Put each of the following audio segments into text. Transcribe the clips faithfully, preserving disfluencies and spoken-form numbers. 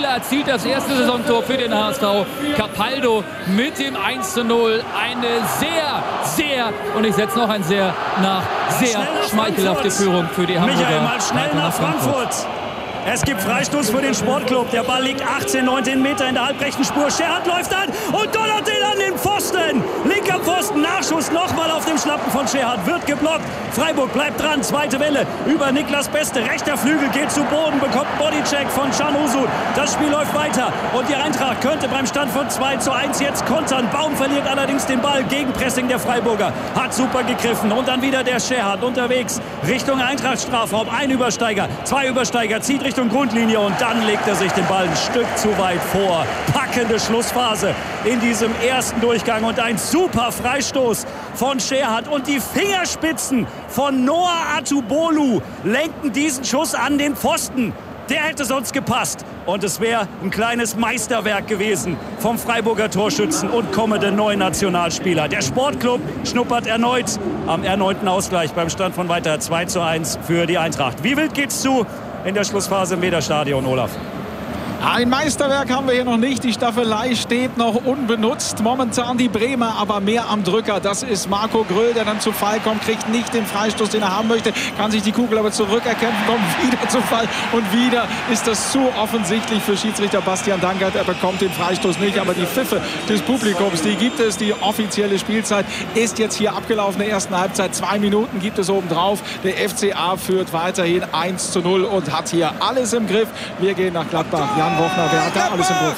Müller erzielt das erste Saisontor für den H S V. Capaldo mit dem eins zu null. Eine sehr, sehr, und ich setze noch ein sehr nach, sehr schmeichelhafte Führung für die Hamburger. Michael, mal schnell nach Frankfurt. Es gibt Freistoß für den Sportclub. Der Ball liegt achtzehn, neunzehn Meter in der halbrechten Spur. Scherhardt läuft an und donnert den an den Pfosten. Linker Pfosten, Nachschuss nochmal auf dem Schlappen von Scherhardt. Wird geblockt. Freiburg bleibt dran. Zweite Welle über Niklas Beste. Rechter Flügel geht zu Boden, bekommt Bodycheck von Can Usud. Das Spiel läuft weiter. Und die Eintracht könnte beim Stand von zwei zu eins jetzt kontern. Baum verliert allerdings den Ball. Gegenpressing der Freiburger. Hat super gegriffen. Und dann wieder der Scherhardt unterwegs Richtung Eintracht-Strafraum. Ein Übersteiger, zwei Übersteiger, zieht Richtung Grundlinie und dann legt er sich den Ball ein Stück zu weit vor. Packende Schlussphase in diesem ersten Durchgang und ein super Freistoß von Scherhardt. Und die Fingerspitzen von Noah Atubolu lenken diesen Schuss an den Pfosten. Der hätte sonst gepasst. Und es wäre ein kleines Meisterwerk gewesen vom Freiburger Torschützen und kommenden neuen Nationalspieler. Der Sportclub schnuppert erneut am erneuten Ausgleich beim Stand von weiter zwei zu eins für die Eintracht. Wie wild geht's zu in der Schlussphase im Weserstadion, Olaf? Ein Meisterwerk haben wir hier noch nicht. Die Staffelei steht noch unbenutzt. Momentan die Bremer, aber mehr am Drücker. Das ist Marco Gröll, der dann zu Fall kommt, kriegt nicht den Freistoß, den er haben möchte. Kann sich die Kugel aber zurückerkämpfen, kommt wieder zu Fall. Und wieder ist das zu offensichtlich für Schiedsrichter Bastian Dankert. Er bekommt den Freistoß nicht, aber die Pfiffe des Publikums, die gibt es. Die offizielle Spielzeit ist jetzt hier abgelaufen. In der ersten Halbzeit zwei Minuten gibt es obendrauf. Der F C A führt weiterhin eins zu null und hat hier alles im Griff. Wir gehen nach Gladbach. Jan Wochner, wer hat da alles im Griff?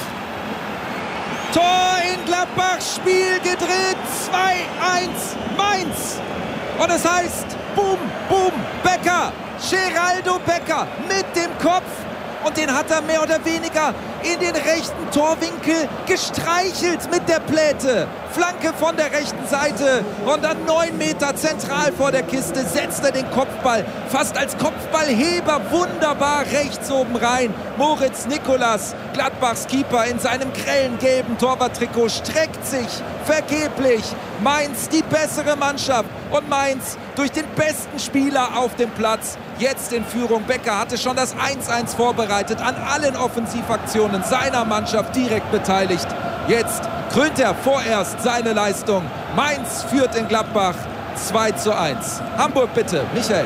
Tor in Gladbach, Spiel gedreht, zwei eins Mainz. Und es heißt, boom, boom, Becker, Geraldo Becker mit dem Kopf. Und den hat er mehr oder weniger in den rechten Torwinkel gestreichelt mit der Pläte. Flanke von der rechten Seite und dann neun Meter zentral vor der Kiste setzt er den Kopfball fast als Kopfballheber wunderbar rechts oben rein. Moritz Nikolas, Gladbachs Keeper, in seinem grellen gelben Torwarttrikot streckt sich vergeblich. Mainz die bessere Mannschaft und Mainz durch den besten Spieler auf dem Platz jetzt in Führung. Becker hatte schon das eins eins vorbereitet, an allen Offensivaktionen seiner Mannschaft direkt beteiligt. Jetzt krönt er vorerst seine Leistung. Mainz führt in Gladbach zwei zu eins. Hamburg bitte, Michael.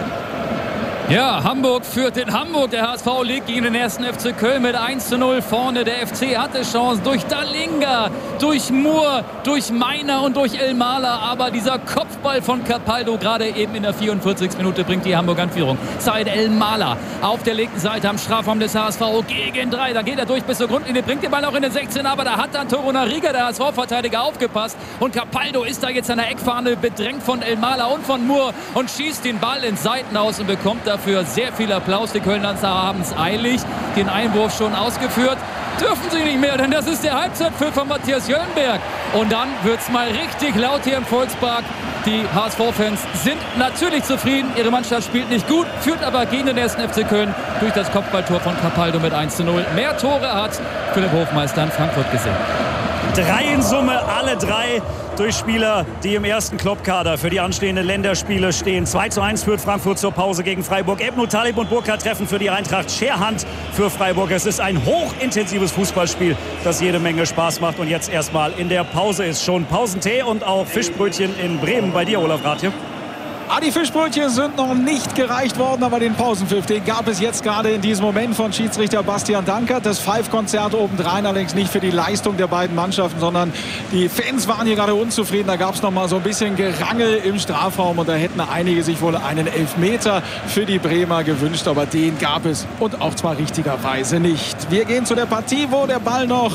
Ja, Hamburg führt in Hamburg. Der H S V liegt gegen den ersten F C Köln mit eins zu null vorne. Der F C hatte Chancen durch Dalinga, durch Moore, durch Meiner und durch Elmaler. Aber dieser Kopfball von Capaldo gerade eben in der vierundvierzigsten Minute bringt die Hamburg an Führung. Said Elmaler auf der linken Seite am Strafraum des H S V gegen drei. Da geht er durch bis zur Grundlinie, bringt den Ball noch in den sechzehn. Aber da hat dann Torunariga, der H S V-Verteidiger, aufgepasst. Und Capaldo ist da jetzt an der Eckfahne bedrängt von Elmaler und von Moore und schießt den Ball ins Seitenhaus und bekommt da dafür sehr viel Applaus. Die Kölner haben es eilig. Den Einwurf schon ausgeführt. Dürfen sie nicht mehr, denn das ist der Halbzeitpfiff von Matthias Jöllenberg. Und dann wird es mal richtig laut hier im Volkspark. Die H S V-Fans sind natürlich zufrieden. Ihre Mannschaft spielt nicht gut, führt aber gegen den ersten F C Köln durch das Kopfballtor von Capaldo mit eins zu null. Mehr Tore hat Philipp Hofmeister in Frankfurt gesehen. Drei in Summe, alle drei durch Spieler, die im ersten Klopp-Kader für die anstehenden Länderspiele stehen. zwei zu eins führt Frankfurt zur Pause gegen Freiburg. Ebnu Talib und Burkhardt treffen für die Eintracht. Scherhand für Freiburg. Es ist ein hochintensives Fußballspiel, das jede Menge Spaß macht. Und jetzt erstmal in der Pause ist schon Pausentee und auch Fischbrötchen in Bremen. Bei dir, Olaf Rathje. Ah, die Fischbrötchen sind noch nicht gereicht worden, aber den Pausenpfiff, den gab es jetzt gerade in diesem Moment von Schiedsrichter Bastian Dankert. Das Pfeifkonzert obendrein, allerdings nicht für die Leistung der beiden Mannschaften, sondern die Fans waren hier gerade unzufrieden. Da gab es noch mal so ein bisschen Gerangel im Strafraum und da hätten einige sich wohl einen Elfmeter für die Bremer gewünscht, aber den gab es und auch zwar richtigerweise nicht. Wir gehen zu der Partie, wo der Ball noch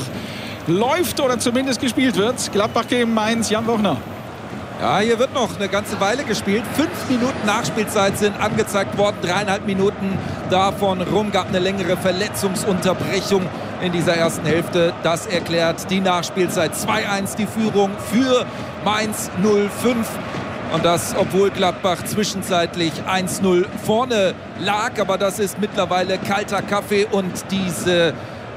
läuft oder zumindest gespielt wird. Gladbach gegen Mainz, Jan Wochner. Ja, hier wird noch eine ganze Weile gespielt. Fünf Minuten Nachspielzeit sind angezeigt worden. Dreieinhalb Minuten davon rum. Gab eine längere Verletzungsunterbrechung in dieser ersten Hälfte. Das erklärt die Nachspielzeit. zwei eins die Führung für Mainz null fünf. Und das, obwohl Gladbach zwischenzeitlich eins null vorne lag. Aber das ist mittlerweile kalter Kaffee und diese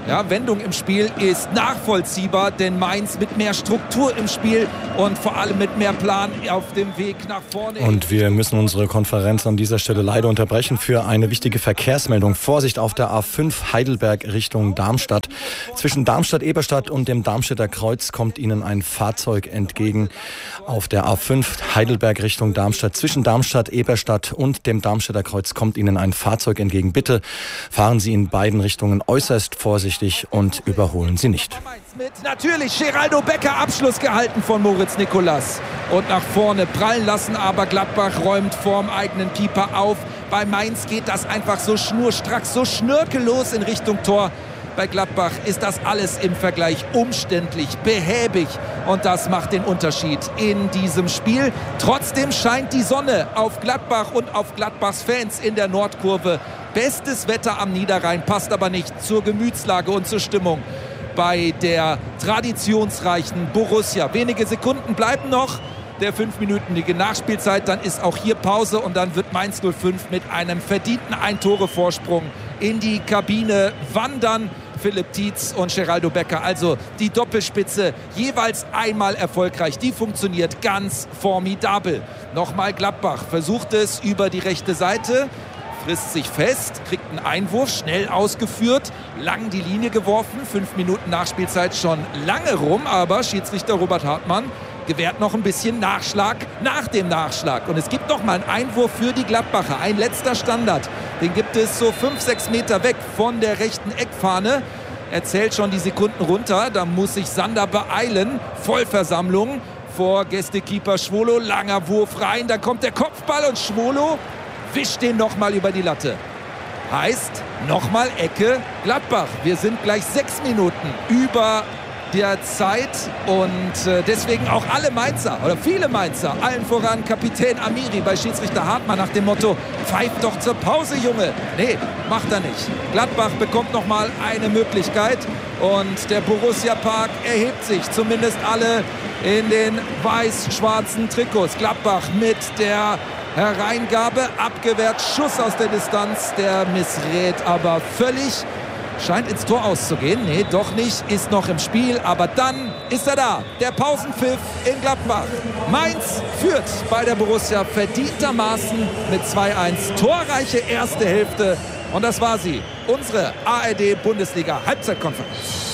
Ja, Wendung im Spiel ist nachvollziehbar, denn Mainz mit mehr Struktur im Spiel und vor allem mit mehr Plan auf dem Weg nach vorne. Und wir müssen unsere Konferenz an dieser Stelle leider unterbrechen für eine wichtige Verkehrsmeldung. Vorsicht auf der A fünf Heidelberg Richtung Darmstadt. Zwischen Darmstadt-Eberstadt und dem Darmstädter Kreuz kommt Ihnen ein Fahrzeug entgegen. Auf der A fünf Heidelberg Richtung Darmstadt. Zwischen Darmstadt-Eberstadt und dem Darmstädter Kreuz kommt Ihnen ein Fahrzeug entgegen. Bitte fahren Sie in beiden Richtungen äußerst vorsichtig und überholen Sie nicht. Mit natürlich Geraldo Becker, Abschluss gehalten von Moritz Nicolas. Und nach vorne prallen lassen, aber Gladbach räumt vorm eigenen Keeper auf. Bei Mainz geht das einfach so schnurstracks, so schnörkellos in Richtung Tor. Bei Gladbach ist das alles im Vergleich umständlich, behäbig. Und das macht den Unterschied in diesem Spiel. Trotzdem scheint die Sonne auf Gladbach und auf Gladbachs Fans in der Nordkurve. Bestes Wetter am Niederrhein, passt aber nicht zur Gemütslage und zur Stimmung bei der traditionsreichen Borussia. Wenige Sekunden bleiben noch der fünfminütige Nachspielzeit. Dann ist auch hier Pause und dann wird Mainz null fünf mit einem verdienten Ein-Tore-Vorsprung in die Kabine wandern. Philipp Tietz und Geraldo Becker, also die Doppelspitze, jeweils einmal erfolgreich. Die funktioniert ganz formidabel. Nochmal Gladbach versucht es über die rechte Seite. Frisst sich fest, kriegt einen Einwurf, schnell ausgeführt, lang die Linie geworfen, fünf Minuten Nachspielzeit schon lange rum, aber Schiedsrichter Robert Hartmann gewährt noch ein bisschen Nachschlag nach dem Nachschlag. Und es gibt noch mal einen Einwurf für die Gladbacher, ein letzter Standard. Den gibt es so fünf, sechs Meter weg von der rechten Eckfahne. Er zählt schon die Sekunden runter, da muss sich Sander beeilen. Vollversammlung vor Gästekeeper Schwolo, langer Wurf rein, dann kommt der Kopfball und Schwolo wischt den nochmal über die Latte. Heißt, nochmal Ecke Gladbach. Wir sind gleich sechs Minuten über der Zeit und äh, deswegen auch alle Mainzer oder viele Mainzer, allen voran Kapitän Amiri bei Schiedsrichter Hartmann nach dem Motto, pfeift doch zur Pause, Junge. Nee, macht er nicht. Gladbach bekommt nochmal eine Möglichkeit und der Borussia Park erhebt sich, zumindest alle in den weiß-schwarzen Trikots. Gladbach mit der Hereingabe, abgewehrt, Schuss aus der Distanz, der missrät aber völlig. Scheint ins Tor auszugehen. Nee, doch nicht, ist noch im Spiel, aber dann ist er da. Der Pausenpfiff in Gladbach. Mainz führt bei der Borussia verdientermaßen mit zwei eins. Torreiche erste Hälfte und das war sie. Unsere A R D-Bundesliga-Halbzeitkonferenz.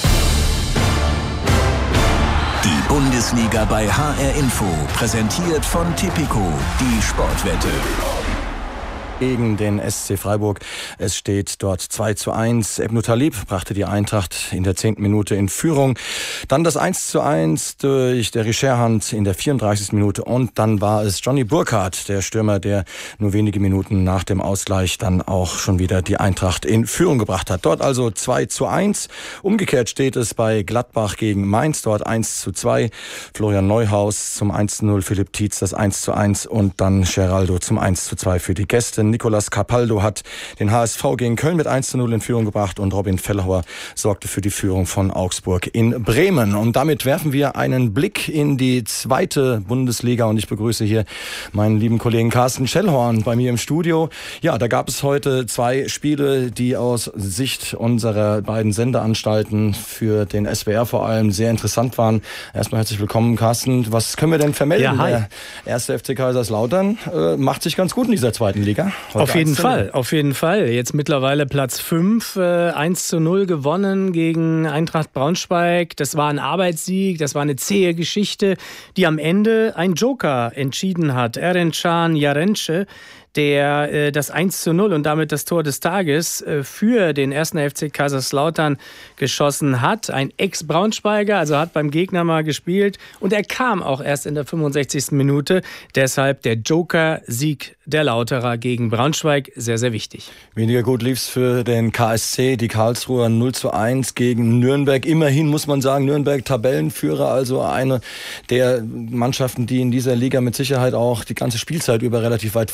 Die Bundesliga bei H R Info, präsentiert von Tipico, die Sportwette. Gegen den S C Freiburg. Es steht dort zwei zu eins. Ebnu Talib brachte die Eintracht in der zehnten Minute in Führung. Dann das eins zu eins durch der Scherhand in der vierunddreißigsten Minute. Und dann war es Johnny Burkhardt, der Stürmer, der nur wenige Minuten nach dem Ausgleich dann auch schon wieder die Eintracht in Führung gebracht hat. Dort also zwei zu eins. Umgekehrt steht es bei Gladbach gegen Mainz. Dort eins zu zwei. Florian Neuhaus zum eins zu null. Philipp Tietz das eins zu eins. Und dann Geraldo zum eins zu zwei für die Gäste. Nicolas Capaldo hat den H S V gegen Köln mit eins zu null in Führung gebracht und Robin Fellauer sorgte für die Führung von Augsburg in Bremen. Und damit werfen wir einen Blick in die zweite Bundesliga und ich begrüße hier meinen lieben Kollegen Carsten Schellhorn bei mir im Studio. Ja, da gab es heute zwei Spiele, die aus Sicht unserer beiden Sendeanstalten für den S W R vor allem sehr interessant waren. Erstmal herzlich willkommen, Carsten. Was können wir denn vermelden? Ja, hi. Der erste F C Kaiserslautern äh, macht sich ganz gut in dieser zweiten Liga. Heute auf jeden Fall, auf jeden Fall. Jetzt mittlerweile Platz fünf, äh, eins zu null gewonnen gegen Eintracht Braunschweig. Das war ein Arbeitssieg, das war eine zähe Geschichte, die am Ende ein Joker entschieden hat. Erencan Jarence, der äh, das eins zu null und damit das Tor des Tages äh, für den ersten F C Kaiserslautern geschossen hat. Ein Ex-Braunschweiger, also hat beim Gegner mal gespielt und er kam auch erst in der fünfundsechzigsten Minute. Deshalb der Joker-Sieg der Lauterer gegen Braunschweig, sehr, sehr wichtig. Weniger gut lief's für den K S C, die Karlsruher null zu eins gegen Nürnberg. Immerhin muss man sagen, Nürnberg Tabellenführer, also eine der Mannschaften, die in dieser Liga mit Sicherheit auch die ganze Spielzeit über relativ weit vorne zu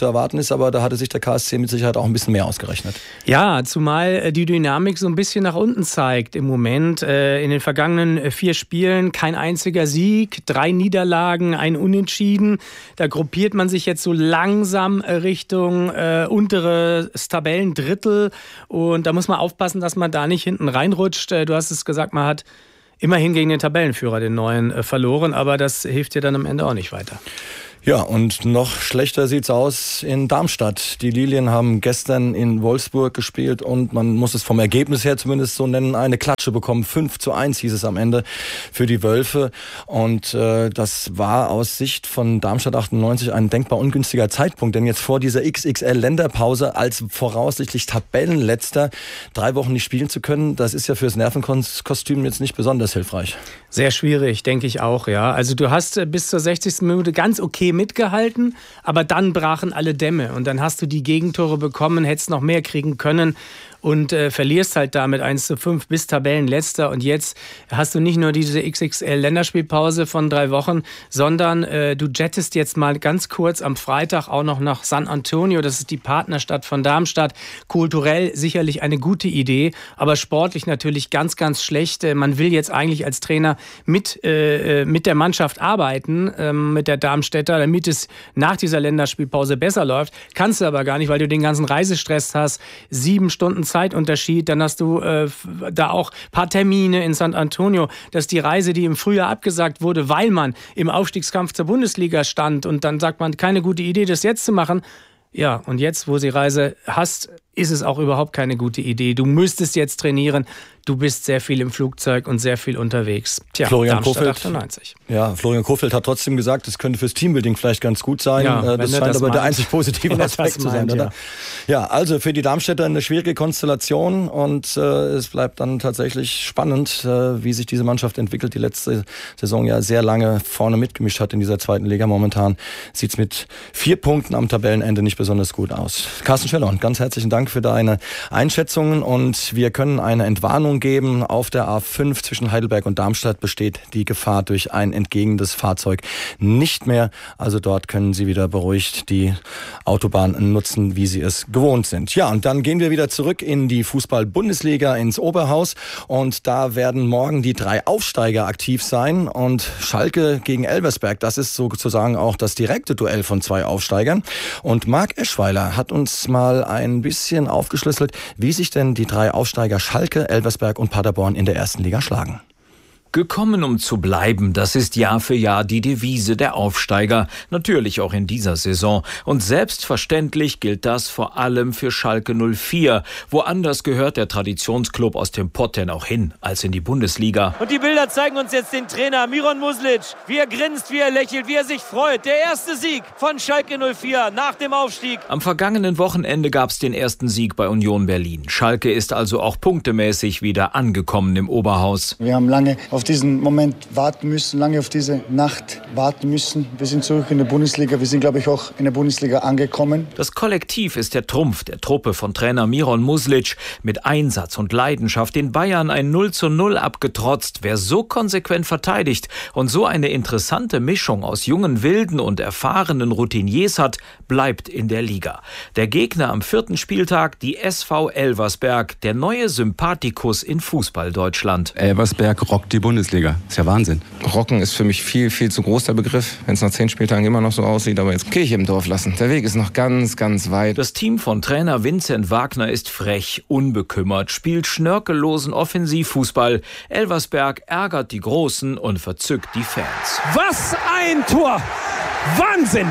erwarten ist, aber da hatte sich der K S C mit Sicherheit auch ein bisschen mehr ausgerechnet. Ja, zumal die Dynamik so ein bisschen nach unten zeigt im Moment. In den vergangenen vier Spielen kein einziger Sieg, drei Niederlagen, ein Unentschieden. Da gruppiert man sich jetzt so langsam Richtung äh, unteres Tabellendrittel und da muss man aufpassen, dass man da nicht hinten reinrutscht. Du hast es gesagt, man hat immerhin gegen den Tabellenführer, den neuen, äh, verloren, aber das hilft dir dann am Ende auch nicht weiter. Ja, und noch schlechter sieht's aus in Darmstadt. Die Lilien haben gestern in Wolfsburg gespielt und man muss es vom Ergebnis her zumindest so nennen, eine Klatsche bekommen. fünf zu eins hieß es am Ende für die Wölfe. Und äh, das war aus Sicht von Darmstadt achtundneunzig ein denkbar ungünstiger Zeitpunkt. Denn jetzt vor dieser X X L-Länderpause als voraussichtlich Tabellenletzter drei Wochen nicht spielen zu können, das ist ja fürs Nervenkostüm jetzt nicht besonders hilfreich. Sehr schwierig, denke ich auch, ja. Also du hast bis zur sechzigsten Minute ganz okay mitgehalten, aber dann brachen alle Dämme und dann hast du die Gegentore bekommen, hättest noch mehr kriegen können und äh, verlierst halt damit eins zu fünf bis Tabellenletzter und jetzt hast du nicht nur diese X X L-Länderspielpause von drei Wochen, sondern äh, du jettest jetzt mal ganz kurz am Freitag auch noch nach San Antonio, das ist die Partnerstadt von Darmstadt, kulturell sicherlich eine gute Idee, aber sportlich natürlich ganz, ganz schlecht. Man will jetzt eigentlich als Trainer mit, äh, mit der Mannschaft arbeiten, äh, mit der Darmstädter, damit es nach dieser Länderspielpause besser läuft, kannst du aber gar nicht, weil du den ganzen Reisestress hast, sieben Stunden Zeitunterschied, dann hast du äh, da auch ein paar Termine in San Antonio. Das ist die Reise, die im Frühjahr abgesagt wurde, weil man im Aufstiegskampf zur Bundesliga stand und dann sagt man, keine gute Idee, das jetzt zu machen. Ja, und jetzt, wo sie Reise hast, ist es auch überhaupt keine gute Idee. Du müsstest jetzt trainieren. Du bist sehr viel im Flugzeug und sehr viel unterwegs. Tja, Florian Kohfeldt, achtundneunzig. Ja, Florian Kohfeldt hat trotzdem gesagt, es könnte fürs Teambuilding vielleicht ganz gut sein. Ja, das scheint das aber meint. Der einzig positive Aspekt zu sein, meint, oder? Ja. ja, also für die Darmstädter eine schwierige Konstellation und äh, es bleibt dann tatsächlich spannend, äh, wie sich diese Mannschaft entwickelt. Die letzte Saison ja sehr lange vorne mitgemischt hat in dieser zweiten Liga. Momentan sieht es mit vier Punkten am Tabellenende nicht besonders gut aus. Carsten Schellhorn, ganz herzlichen Dank für deine Einschätzungen und wir können eine Entwarnung geben. Auf der A fünf zwischen Heidelberg und Darmstadt besteht die Gefahr durch ein entgegendes Fahrzeug nicht mehr. Also dort können Sie wieder beruhigt die Autobahn nutzen, wie Sie es gewohnt sind. Ja, und dann gehen wir wieder zurück in die Fußball-Bundesliga, ins Oberhaus. Und da werden morgen die drei Aufsteiger aktiv sein. Und Schalke gegen Elversberg, das ist sozusagen auch das direkte Duell von zwei Aufsteigern. Und Marc Eschweiler hat uns mal ein bisschen aufgeschlüsselt, wie sich denn die drei Aufsteiger Schalke, Elversberg und Paderborn in der ersten Liga schlagen. Gekommen, um zu bleiben, das ist Jahr für Jahr die Devise der Aufsteiger, natürlich auch in dieser Saison. Und selbstverständlich gilt das vor allem für Schalke null vier. Woanders gehört der Traditionsklub aus dem Pott denn auch hin, als in die Bundesliga. Und die Bilder zeigen uns jetzt den Trainer Miron Muslic, wie er grinst, wie er lächelt, wie er sich freut. Der erste Sieg von Schalke null vier nach dem Aufstieg. Am vergangenen Wochenende gab es den ersten Sieg bei Union Berlin. Schalke ist also auch punktemäßig wieder angekommen im Oberhaus. Wir haben lange auf diesen Moment warten müssen, lange auf diese Nacht warten müssen. Wir sind zurück in der Bundesliga. Wir sind, glaube ich, auch in der Bundesliga angekommen. Das Kollektiv ist der Trumpf der Truppe von Trainer Miron Muslic. Mit Einsatz und Leidenschaft den Bayern ein null zu null abgetrotzt. Wer so konsequent verteidigt und so eine interessante Mischung aus jungen Wilden und erfahrenen Routiniers hat, bleibt in der Liga. Der Gegner am vierten Spieltag, die S V Elversberg, der neue Sympathikus in Fußball-Deutschland. Elversberg rockt die Bundesliga. Das ist ja Wahnsinn. Rocken ist für mich viel, viel zu groß der Begriff, wenn es nach zehn Spieltagen immer noch so aussieht. Aber jetzt Kirche im Dorf lassen. Der Weg ist noch ganz, ganz weit. Das Team von Trainer Vincent Wagner ist frech, unbekümmert, spielt schnörkellosen Offensivfußball. Elversberg ärgert die Großen und verzückt die Fans. Was ein Tor! Wahnsinn!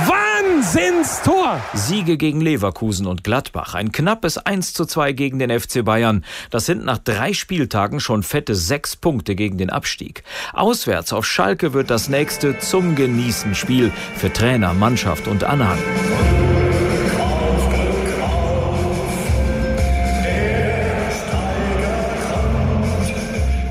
Wahnsinnstor! Siege gegen Leverkusen und Gladbach, ein knappes eins zu zwei gegen den F C Bayern. Das sind nach drei Spieltagen schon fette sechs Punkte gegen den Abstieg. Auswärts auf Schalke wird das nächste zum Genießen Spiel für Trainer, Mannschaft und Anhang.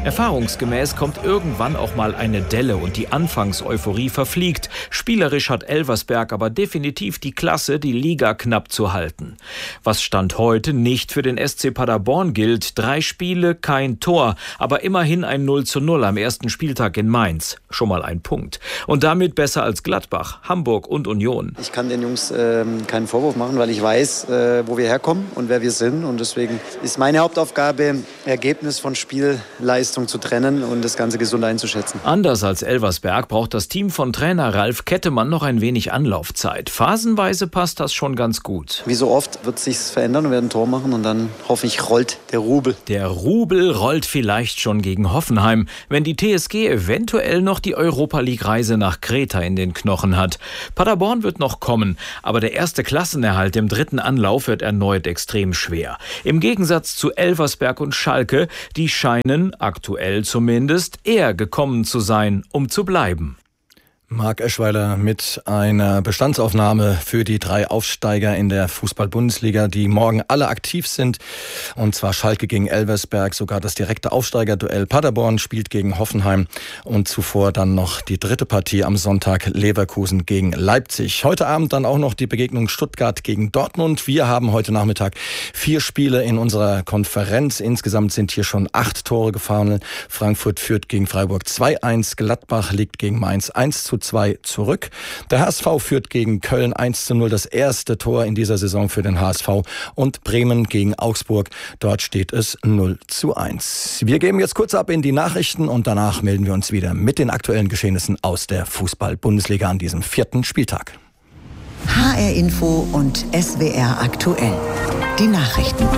Erfahrungsgemäß kommt irgendwann auch mal eine Delle und die Anfangseuphorie verfliegt. Spielerisch hat Elversberg aber definitiv die Klasse, die Liga knapp zu halten. Was Stand heute nicht für den S C Paderborn gilt, drei Spiele, kein Tor, aber immerhin ein null zu null am ersten Spieltag in Mainz. Schon mal ein Punkt. Und damit besser als Gladbach, Hamburg und Union. Ich kann den Jungs äh, keinen Vorwurf machen, weil ich weiß, äh, wo wir herkommen und wer wir sind. Und deswegen ist meine Hauptaufgabe, Ergebnis von Spielleistung zu trennen und das Ganze gesund einzuschätzen. Anders als Elversberg braucht das Team von Trainer Ralf Kettemann noch ein wenig Anlaufzeit. Phasenweise passt das schon ganz gut. Wie so oft wird es sich verändern und werden ein Tor machen und dann hoffe ich, rollt der Rubel. Der Rubel rollt vielleicht schon gegen Hoffenheim, wenn die T S G eventuell noch die Europa-League-Reise nach Kreta in den Knochen hat. Paderborn wird noch kommen, aber der erste Klassenerhalt im dritten Anlauf wird erneut extrem schwer. Im Gegensatz zu Elversberg und Schalke, die scheinen, aktuell zumindest, eher gekommen zu sein, um zu bleiben. Marc Eschweiler mit einer Bestandsaufnahme für die drei Aufsteiger in der Fußball-Bundesliga, die morgen alle aktiv sind. Und zwar Schalke gegen Elversberg, sogar das direkte Aufsteigerduell. Paderborn spielt gegen Hoffenheim und zuvor dann noch die dritte Partie am Sonntag, Leverkusen gegen Leipzig. Heute Abend dann auch noch die Begegnung Stuttgart gegen Dortmund. Wir haben heute Nachmittag vier Spiele in unserer Konferenz. Insgesamt sind hier schon acht Tore gefallen. Frankfurt führt gegen Freiburg zwei eins. Gladbach liegt gegen Mainz eins zu zwei zurück. Der H S V führt gegen Köln eins zu null, das erste Tor in dieser Saison für den H S V. Und Bremen gegen Augsburg, dort steht es null zu eins. Wir geben jetzt kurz ab in die Nachrichten und danach melden wir uns wieder mit den aktuellen Geschehnissen aus der Fußball-Bundesliga an diesem vierten Spieltag. H R Info und S W R aktuell. Die Nachrichten.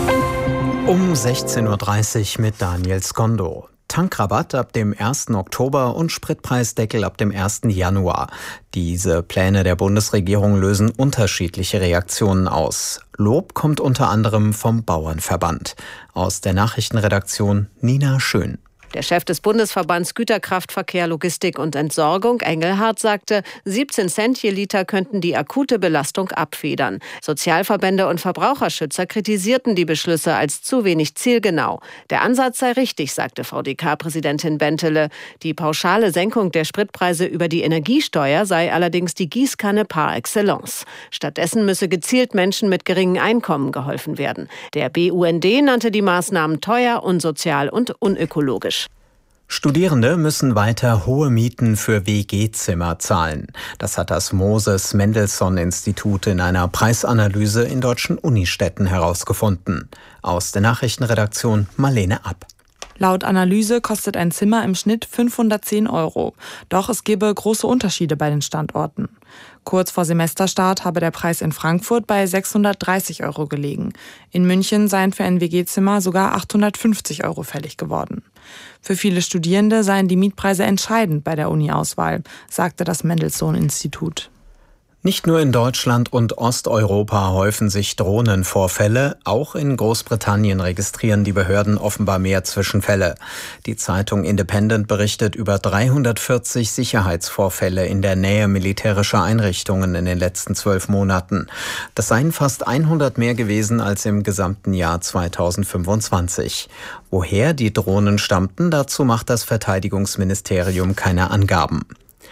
Um sechzehn Uhr dreißig mit Daniel Skondo. Tankrabatt ab dem ersten Oktober und Spritpreisdeckel ab dem ersten Januar. Diese Pläne der Bundesregierung lösen unterschiedliche Reaktionen aus. Lob kommt unter anderem vom Bauernverband. Aus der Nachrichtenredaktion Nina Schön. Der Chef des Bundesverbands Güterkraftverkehr, Logistik und Entsorgung, Engelhardt, sagte, siebzehn Cent je Liter könnten die akute Belastung abfedern. Sozialverbände und Verbraucherschützer kritisierten die Beschlüsse als zu wenig zielgenau. Der Ansatz sei richtig, sagte V D K-Präsidentin Bentele. Die pauschale Senkung der Spritpreise über die Energiesteuer sei allerdings die Gießkanne par excellence. Stattdessen müsse gezielt Menschen mit geringen Einkommen geholfen werden. Der B U N D nannte die Maßnahmen teuer, unsozial und unökologisch. Studierende müssen weiter hohe Mieten für W G-Zimmer zahlen. Das hat das Moses-Mendelssohn-Institut in einer Preisanalyse in deutschen Unistädten herausgefunden. Aus der Nachrichtenredaktion Marlene App. Laut Analyse kostet ein Zimmer im Schnitt fünfhundertzehn Euro. Doch es gebe große Unterschiede bei den Standorten. Kurz vor Semesterstart habe der Preis in Frankfurt bei sechshundertdreißig Euro gelegen. In München seien für ein W G-Zimmer sogar achthundertfünfzig Euro fällig geworden. Für viele Studierende seien die Mietpreise entscheidend bei der Uni-Auswahl, sagte das Mendelssohn-Institut. Nicht nur in Deutschland und Osteuropa häufen sich Drohnenvorfälle, auch in Großbritannien registrieren die Behörden offenbar mehr Zwischenfälle. Die Zeitung Independent berichtet über dreihundertvierzig Sicherheitsvorfälle in der Nähe militärischer Einrichtungen in den letzten zwölf Monaten. Das seien fast hundert mehr gewesen als im gesamten Jahr zweitausendfünfundzwanzig. Woher die Drohnen stammten, dazu macht das Verteidigungsministerium keine Angaben.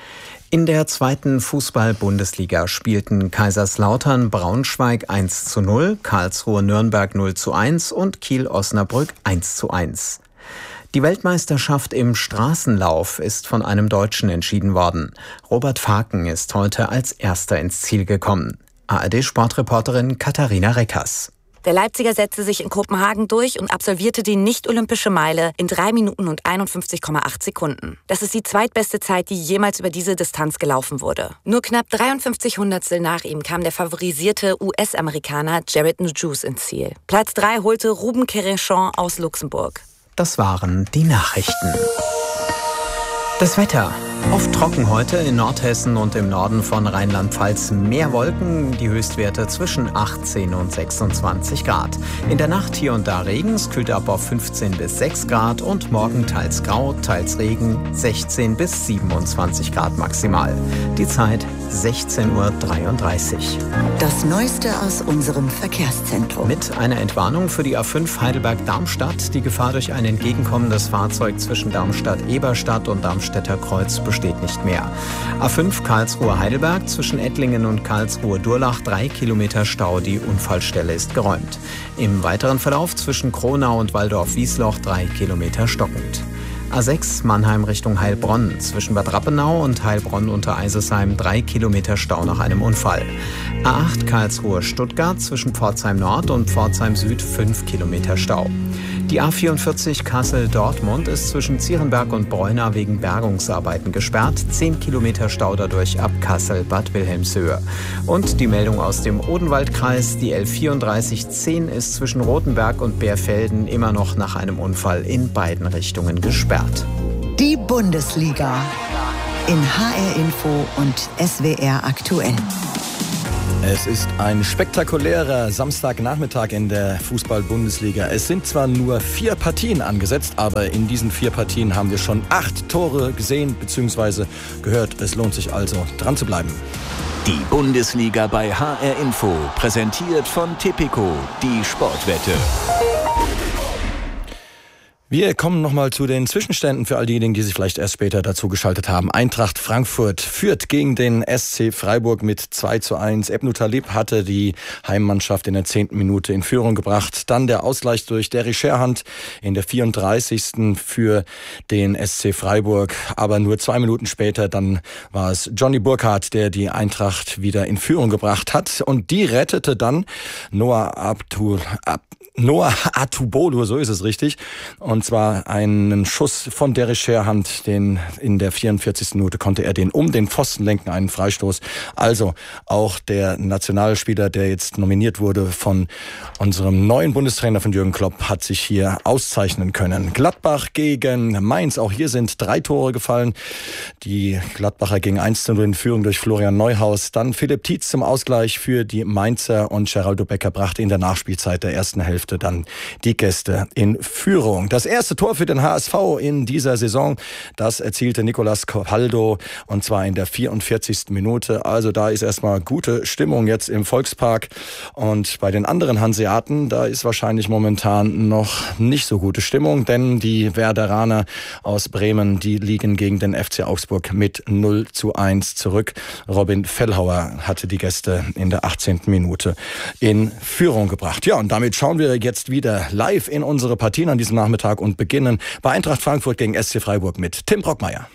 In der zweiten Fußball-Bundesliga spielten Kaiserslautern Braunschweig eins zu null, Karlsruhe Nürnberg null zu eins und Kiel-Osnabrück eins zu eins. Die Weltmeisterschaft im Straßenlauf ist von einem Deutschen entschieden worden. Robert Faken ist heute als Erster ins Ziel gekommen. A R D-Sportreporterin Katharina Reckers. Der Leipziger setzte sich in Kopenhagen durch und absolvierte die nicht-olympische Meile in drei Minuten und einundfünfzig Komma acht Sekunden. Das ist die zweitbeste Zeit, die jemals über diese Distanz gelaufen wurde. Nur knapp dreiundfünfzig Hundertstel nach ihm kam der favorisierte U S-Amerikaner Jared Nujus ins Ziel. Platz drei holte Ruben Querechon aus Luxemburg. Das waren die Nachrichten. Das Wetter. Oft trocken heute, in Nordhessen und im Norden von Rheinland-Pfalz mehr Wolken, die Höchstwerte zwischen achtzehn und sechsundzwanzig Grad. In der Nacht hier und da Regen, es kühlt ab auf fünfzehn bis sechs Grad und morgen teils grau, teils Regen, sechzehn bis siebenundzwanzig Grad maximal. Die Zeit sechzehn Uhr dreiunddreißig. Das Neueste aus unserem Verkehrszentrum. Mit einer Entwarnung für die A fünf Heidelberg-Darmstadt. Die Gefahr durch ein entgegenkommendes Fahrzeug zwischen Darmstadt-Eberstadt und Darmstädter Kreuz besteht nicht mehr. A fünf Karlsruhe-Heidelberg zwischen Ettlingen und Karlsruhe-Durlach drei Kilometer Stau. Die Unfallstelle ist geräumt. Im weiteren Verlauf zwischen Kronau und Waldorf-Wiesloch drei Kilometer stockend. A sechs Mannheim Richtung Heilbronn zwischen Bad Rappenau und Heilbronn unter Eisesheim drei Kilometer Stau nach einem Unfall. A acht Karlsruhe Stuttgart zwischen Pforzheim Nord und Pforzheim Süd fünf Kilometer Stau. Die A vierundvierzig Kassel-Dortmund ist zwischen Zierenberg und Breuna wegen Bergungsarbeiten gesperrt. zehn Kilometer Stau dadurch ab Kassel-Bad Wilhelmshöhe. Und die Meldung aus dem Odenwaldkreis, die L vierunddreißig zehn ist zwischen Rothenberg und Beerfelden immer noch nach einem Unfall in beiden Richtungen gesperrt. Die Bundesliga in H R Info und S W R aktuell. Es ist ein spektakulärer Samstagnachmittag in der Fußball-Bundesliga. Es sind zwar nur vier Partien angesetzt, aber in diesen vier Partien haben wir schon acht Tore gesehen bzw. gehört. Es lohnt sich also, dran zu bleiben. Die Bundesliga bei H R Info, präsentiert von Tipico, die Sportwette. Wir kommen nochmal zu den Zwischenständen für all diejenigen, die sich vielleicht erst später dazu geschaltet haben. Eintracht Frankfurt führt gegen den S C Freiburg mit zwei zu eins. Ebnu Talib hatte die Heimmannschaft in der zehnten Minute in Führung gebracht. Dann der Ausgleich durch Derry Scherhand in der vierunddreißigsten für den S C Freiburg. Aber nur zwei Minuten später, dann war es Johnny Burkhardt, der die Eintracht wieder in Führung gebracht hat. Und die rettete dann Noah Abdul... Ab Noah Atubolu, so ist es richtig. Und zwar einen Schuss von Derry Scherhand, den in der vierundvierzigsten Minute konnte er den um den Pfosten lenken, einen Freistoß. Also auch der Nationalspieler, der jetzt nominiert wurde von unserem neuen Bundestrainer von Jürgen Klopp, hat sich hier auszeichnen können. Gladbach gegen Mainz, auch hier sind drei Tore gefallen. Die Gladbacher gingen eins zu null in Führung durch Florian Neuhaus. Dann Philipp Tietz zum Ausgleich für die Mainzer und Geraldo Becker brachte in der Nachspielzeit der ersten Hälfte dann die Gäste in Führung. Das erste Tor für den H S V in dieser Saison, das erzielte Nicolas Capaldo und zwar in der vierundvierzigsten Minute. Also da ist erstmal gute Stimmung jetzt im Volkspark. Und bei den anderen Hanseaten, da ist wahrscheinlich momentan noch nicht so gute Stimmung, denn die Werderaner aus Bremen, die liegen gegen den F C Augsburg mit null zu eins zurück. Robin Fellhauer hatte die Gäste in der achtzehnten Minute in Führung gebracht. Ja, und damit schauen wir jetzt wieder live in unsere Partien an diesem Nachmittag und beginnen bei Eintracht Frankfurt gegen S C Freiburg mit Tim Brockmeier.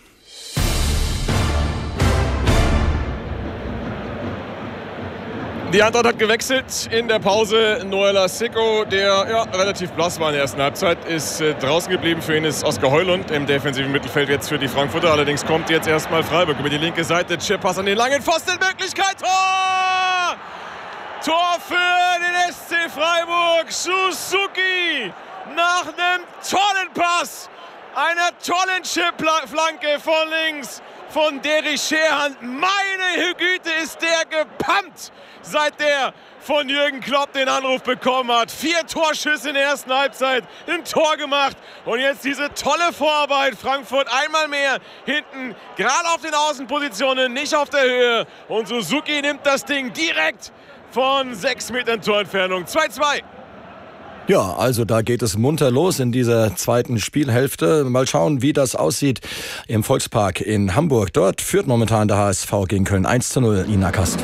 Die Eintracht hat gewechselt in der Pause. Noela Sicko, der ja, relativ blass war in der ersten Halbzeit, ist äh, draußen geblieben. Für ihn ist Oskar Heulund im defensiven Mittelfeld jetzt für die Frankfurter. Allerdings kommt jetzt erstmal Freiburg über die linke Seite. Chip-Pass an den langen Pfosten. Möglichkeit. Tor! Tor für den S C Freiburg. Suzuki nach einem tollen Pass. Einer tollen Chip-Flanke von links von Derry Scherhand. Meine Güte, ist der gepumpt, seit der von Jürgen Klopp den Anruf bekommen hat. Vier Torschüsse in der ersten Halbzeit, ein Tor gemacht und jetzt diese tolle Vorarbeit. Frankfurt einmal mehr hinten, gerade auf den Außenpositionen, nicht auf der Höhe. Und Suzuki nimmt das Ding direkt von sechs Metern Torentfernung. zwei zu zwei. Ja, also da geht es munter los in dieser zweiten Spielhälfte. Mal schauen, wie das aussieht im Volkspark in Hamburg. Dort führt momentan der H S V gegen Köln eins zu null. Ina Kast.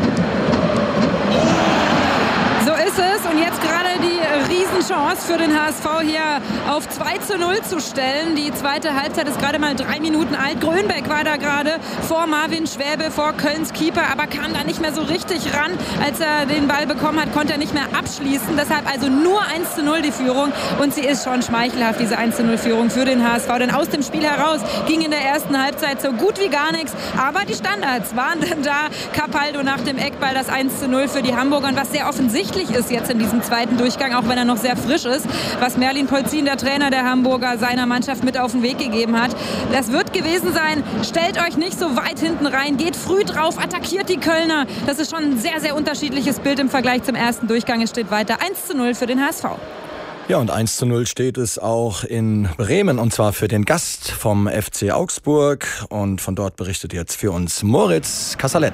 So ist es. Und jetzt gerade die Riesenchance für den H S V hier auf zwei zu null zu stellen. Die zweite Halbzeit ist gerade mal drei Minuten alt. Grönbeck war da gerade vor Marvin Schwäbe, vor Kölns Keeper, aber kam da nicht mehr so richtig ran. Als er den Ball bekommen hat, konnte er nicht mehr abschließen. Deshalb also nur eins zu null die Führung. Und sie ist schon schmeichelhaft, diese eins zu null Führung für den H S V. Denn aus dem Spiel heraus ging in der ersten Halbzeit so gut wie gar nichts. Aber die Standards waren dann da. Capaldo nach dem Eckball, das eins zu null für die Hamburger. Und was sehr offensichtlich ist jetzt in diesem zweiten Durchgang, auch wenn er noch sehr frisch ist, was Merlin Polzin, der Trainer der Hamburger, Hamburger seiner Mannschaft mit auf den Weg gegeben hat. Das wird gewesen sein, stellt euch nicht so weit hinten rein, geht früh drauf, attackiert die Kölner. Das ist schon ein sehr, sehr unterschiedliches Bild im Vergleich zum ersten Durchgang. Es steht weiter eins zu null für den H S V. Ja, und eins zu null steht es auch in Bremen, und zwar für den Gast vom F C Augsburg. Und von dort berichtet jetzt für uns Moritz Kassalet.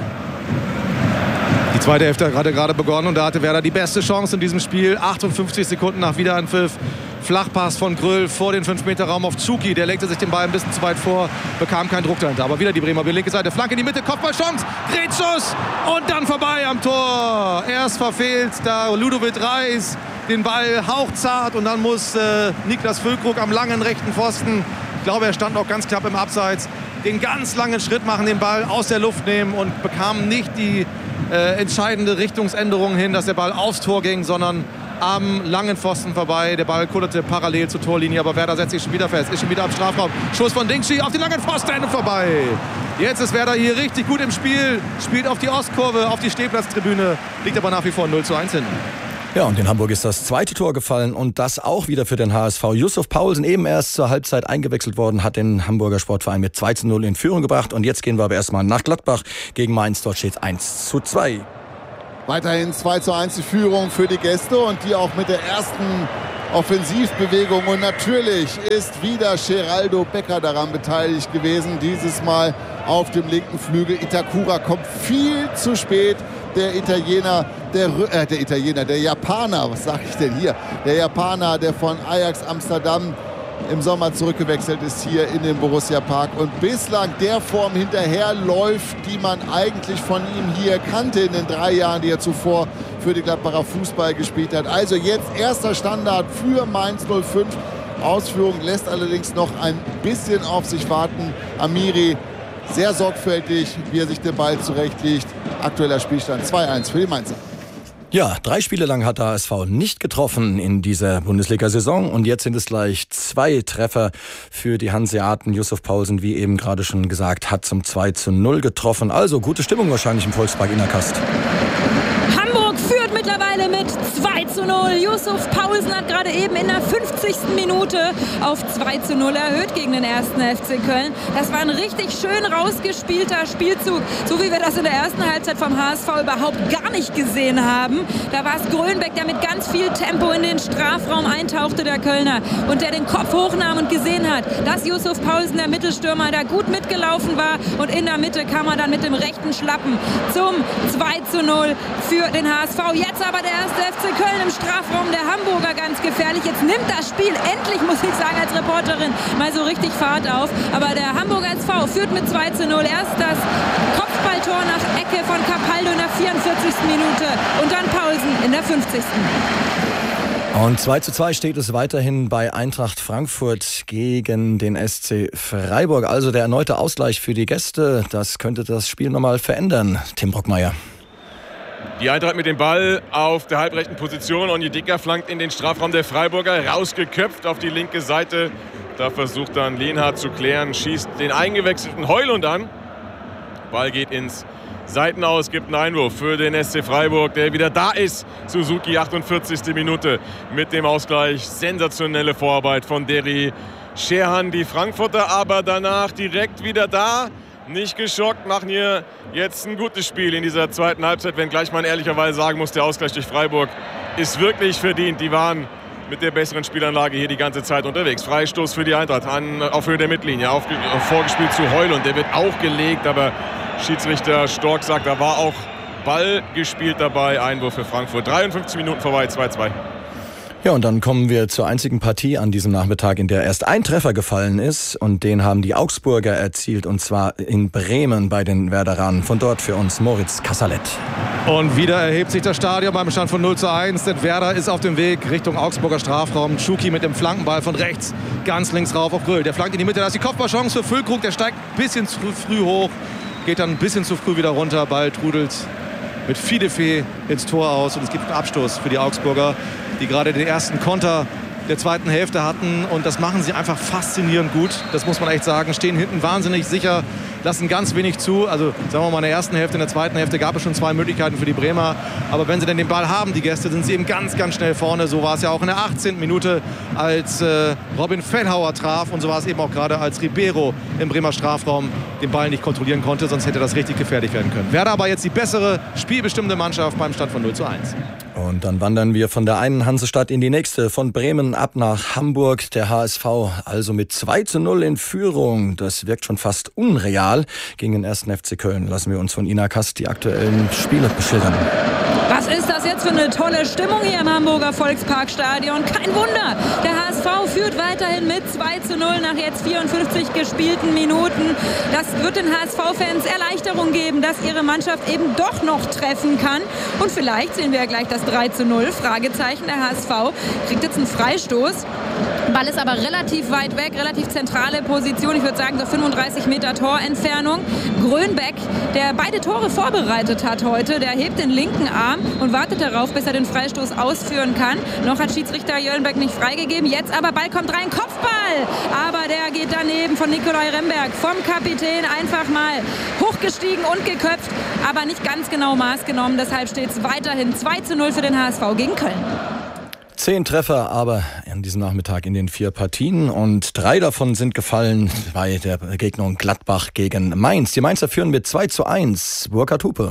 Die zweite Hälfte hatte gerade begonnen und da hatte Werder die beste Chance in diesem Spiel. achtundfünfzig Sekunden nach Wiederanpfiff. Flachpass von Grüll vor den fünf Meter Raum auf Tschuki. Der legte sich den Ball ein bisschen zu weit vor, bekam keinen Druck dahinter. Aber wieder die Bremer, die linke Seite, Flanke in die Mitte, Kopfballchance, Grätschschuss und dann vorbei am Tor. Erst verfehlt da Ludovic Reis den Ball hauchzart und dann muss äh, Niklas Füllkrug am langen rechten Pfosten, ich glaube, er stand noch ganz knapp im Abseits, den ganz langen Schritt machen, den Ball aus der Luft nehmen und bekam nicht die äh, entscheidende Richtungsänderung hin, dass der Ball aufs Tor ging, sondern am langen Pfosten vorbei. Der Ball kullerte parallel zur Torlinie, aber Werder setzt sich schon wieder fest, ist schon wieder am Strafraum. Schuss von Dingschi auf den langen Pfosten und vorbei. Jetzt ist Werder hier richtig gut im Spiel, spielt auf die Ostkurve, auf die Stehplatztribüne, liegt aber nach wie vor null zu eins hinten. Ja, und in Hamburg ist das zweite Tor gefallen und das auch wieder für den H S V. Yusuf Paulsen, eben erst zur Halbzeit eingewechselt worden, hat den Hamburger Sportverein mit zwei zu null in Führung gebracht. Und jetzt gehen wir aber erstmal nach Gladbach gegen Mainz. Dort steht eins zu zwei. Weiterhin zwei zu eins die Führung für die Gäste und die auch mit der ersten Offensivbewegung. Und natürlich ist wieder Geraldo Becker daran beteiligt gewesen. Dieses Mal auf dem linken Flügel. Itakura kommt viel zu spät. Der Italiener, der, äh, der Italiener, der Japaner, was sage ich denn hier? Der Japaner, der von Ajax Amsterdam im Sommer zurückgewechselt ist hier in den Borussia Park und bislang der Form hinterherläuft, die man eigentlich von ihm hier kannte in den drei Jahren, die er zuvor für die Gladbacher Fußball gespielt hat. Also jetzt erster Standard für Mainz null fünf. Ausführung lässt allerdings noch ein bisschen auf sich warten. Amiri sehr sorgfältig, wie er sich den Ball zurechtlegt. Aktueller Spielstand zwei eins für die Mainzer. Ja, drei Spiele lang hat der H S V nicht getroffen in dieser Bundesliga-Saison und jetzt sind es gleich zwei Treffer für die Hanseaten. Yusuf Paulsen, wie eben gerade schon gesagt, hat zum zwei zu null getroffen. Also gute Stimmung wahrscheinlich im Volkspark Innerkast. Hamburg führt mittlerweile mit zwei zu null. Yusuf Paulsen hat gerade eben in der fünfzigsten Minute auf zwei zu null erhöht gegen den ersten F C Köln. Das war ein richtig schön rausgespielter Spielzug, so wie wir das in der ersten Halbzeit vom H S V überhaupt gar nicht gesehen haben. Da war es Grönbeck, der mit ganz viel Tempo in den Strafraum eintauchte, der Kölner, und der den Kopf hochnahm und gesehen hat, dass Yusuf Paulsen, der Mittelstürmer, da gut mitgelaufen war und in der Mitte kam er dann mit dem rechten Schlappen zum zwei zu null für den H S V. Jetzt aber der erste F C Köln im Strafraum der Hamburger ganz gefährlich. Jetzt nimmt das Spiel endlich, muss ich sagen, als Reporterin mal so richtig Fahrt auf. Aber der Hamburger S V führt mit zwei zu null. Erst das Kopfballtor nach Ecke von Capaldo in der vierundvierzigsten Minute und dann Paulsen in der fünfzigsten Und zwei zu zwei steht es weiterhin bei Eintracht Frankfurt gegen den S C Freiburg. Also der erneute Ausgleich für die Gäste. Das könnte das Spiel nochmal verändern. Tim Brockmeier. Die Eintracht mit dem Ball auf der halbrechten Position. Onyedika flankt in den Strafraum der Freiburger. Rausgeköpft auf die linke Seite. Da versucht dann Lienhardt zu klären. Schießt den eingewechselten Heulund an. Ball geht ins Seitenaus, gibt einen Einwurf für den S C Freiburg, der wieder da ist. Suzuki, achtundvierzigste Minute mit dem Ausgleich. Sensationelle Vorarbeit von Deri Scherhan. Die Frankfurter aber danach direkt wieder da. Nicht geschockt, machen hier jetzt ein gutes Spiel in dieser zweiten Halbzeit. Wenngleich man ehrlicherweise sagen muss, der Ausgleich durch Freiburg ist wirklich verdient. Die waren mit der besseren Spielanlage hier die ganze Zeit unterwegs. Freistoß für die Eintracht an, auf Höhe der Mittellinie. Auf, vorgespielt zu Heulund, der wird auch gelegt, aber Schiedsrichter Stork sagt, da war auch Ball gespielt dabei. Einwurf für Frankfurt. dreiundfünfzig Minuten vorbei, zwei zu zwei. Ja, und dann kommen wir zur einzigen Partie an diesem Nachmittag, in der erst ein Treffer gefallen ist. Und den haben die Augsburger erzielt, und zwar in Bremen bei den Werderanen. Von dort für uns Moritz Kassalet. Und wieder erhebt sich das Stadion beim Stand von null zu eins. Denn Werder ist auf dem Weg Richtung Augsburger Strafraum. Tschuki mit dem Flankenball von rechts, ganz links rauf auf Grüll. Der flankt in die Mitte, da ist die Kopfballchance für Füllkrug. Der steigt ein bisschen zu früh hoch, geht dann ein bisschen zu früh wieder runter. Ball trudelt mit Fidefee ins Tor aus. Und es gibt einen Abstoß für die Augsburger, die gerade den ersten Konter der zweiten Hälfte hatten. Und das machen sie einfach faszinierend gut. Das muss man echt sagen. Stehen hinten wahnsinnig sicher, lassen ganz wenig zu. Also sagen wir mal, in der ersten Hälfte, in der zweiten Hälfte gab es schon zwei Möglichkeiten für die Bremer. Aber wenn sie denn den Ball haben, die Gäste, sind sie eben ganz, ganz schnell vorne. So war es ja auch in der achtzehnten Minute, als äh, Robin Fellhauer traf. Und so war es eben auch gerade, als Ribeiro im Bremer Strafraum den Ball nicht kontrollieren konnte. Sonst hätte das richtig gefährlich werden können. Werder aber jetzt die bessere, spielbestimmte Mannschaft beim Stand von null zu eins. Und dann wandern wir von der einen Hansestadt in die nächste, von Bremen ab nach Hamburg. Der H S V also mit zwei zu null in Führung. Das wirkt schon fast unreal. Gegen den ersten F C Köln lassen wir uns von Ina Kast die aktuellen Spiele beschildern. Was ist das jetzt für eine tolle Stimmung hier im Hamburger Volksparkstadion? Kein Wunder, der H S V führt weiterhin mit zwei zu null nach jetzt vierundfünfzig gespielten Minuten. Das wird den H S V-Fans Erleichterung geben, dass ihre Mannschaft eben doch noch treffen kann. Und vielleicht sehen wir ja gleich das drei zu null. Fragezeichen, der H S V kriegt jetzt einen Freistoß. Ball ist aber relativ weit weg, relativ zentrale Position. Ich würde sagen, so fünfunddreißig Meter Torentfernung. Grönbeck, der beide Tore vorbereitet hat heute, der hebt den linken Arm und wartet darauf, bis er den Freistoß ausführen kann. Noch hat Schiedsrichter Jöllenbeck nicht freigegeben. Jetzt aber Ball kommt rein, Kopfball. Aber der geht daneben von Nikolai Remberg, vom Kapitän, einfach mal hochgestiegen und geköpft, aber nicht ganz genau Maß genommen. Deshalb steht es weiterhin zwei zu null für den H S V gegen Köln. Zehn Treffer aber an diesem Nachmittag in den vier Partien und drei davon sind gefallen bei der Begegnung Gladbach gegen Mainz. Die Mainzer führen mit zwei zu eins. Burkhard Hupe.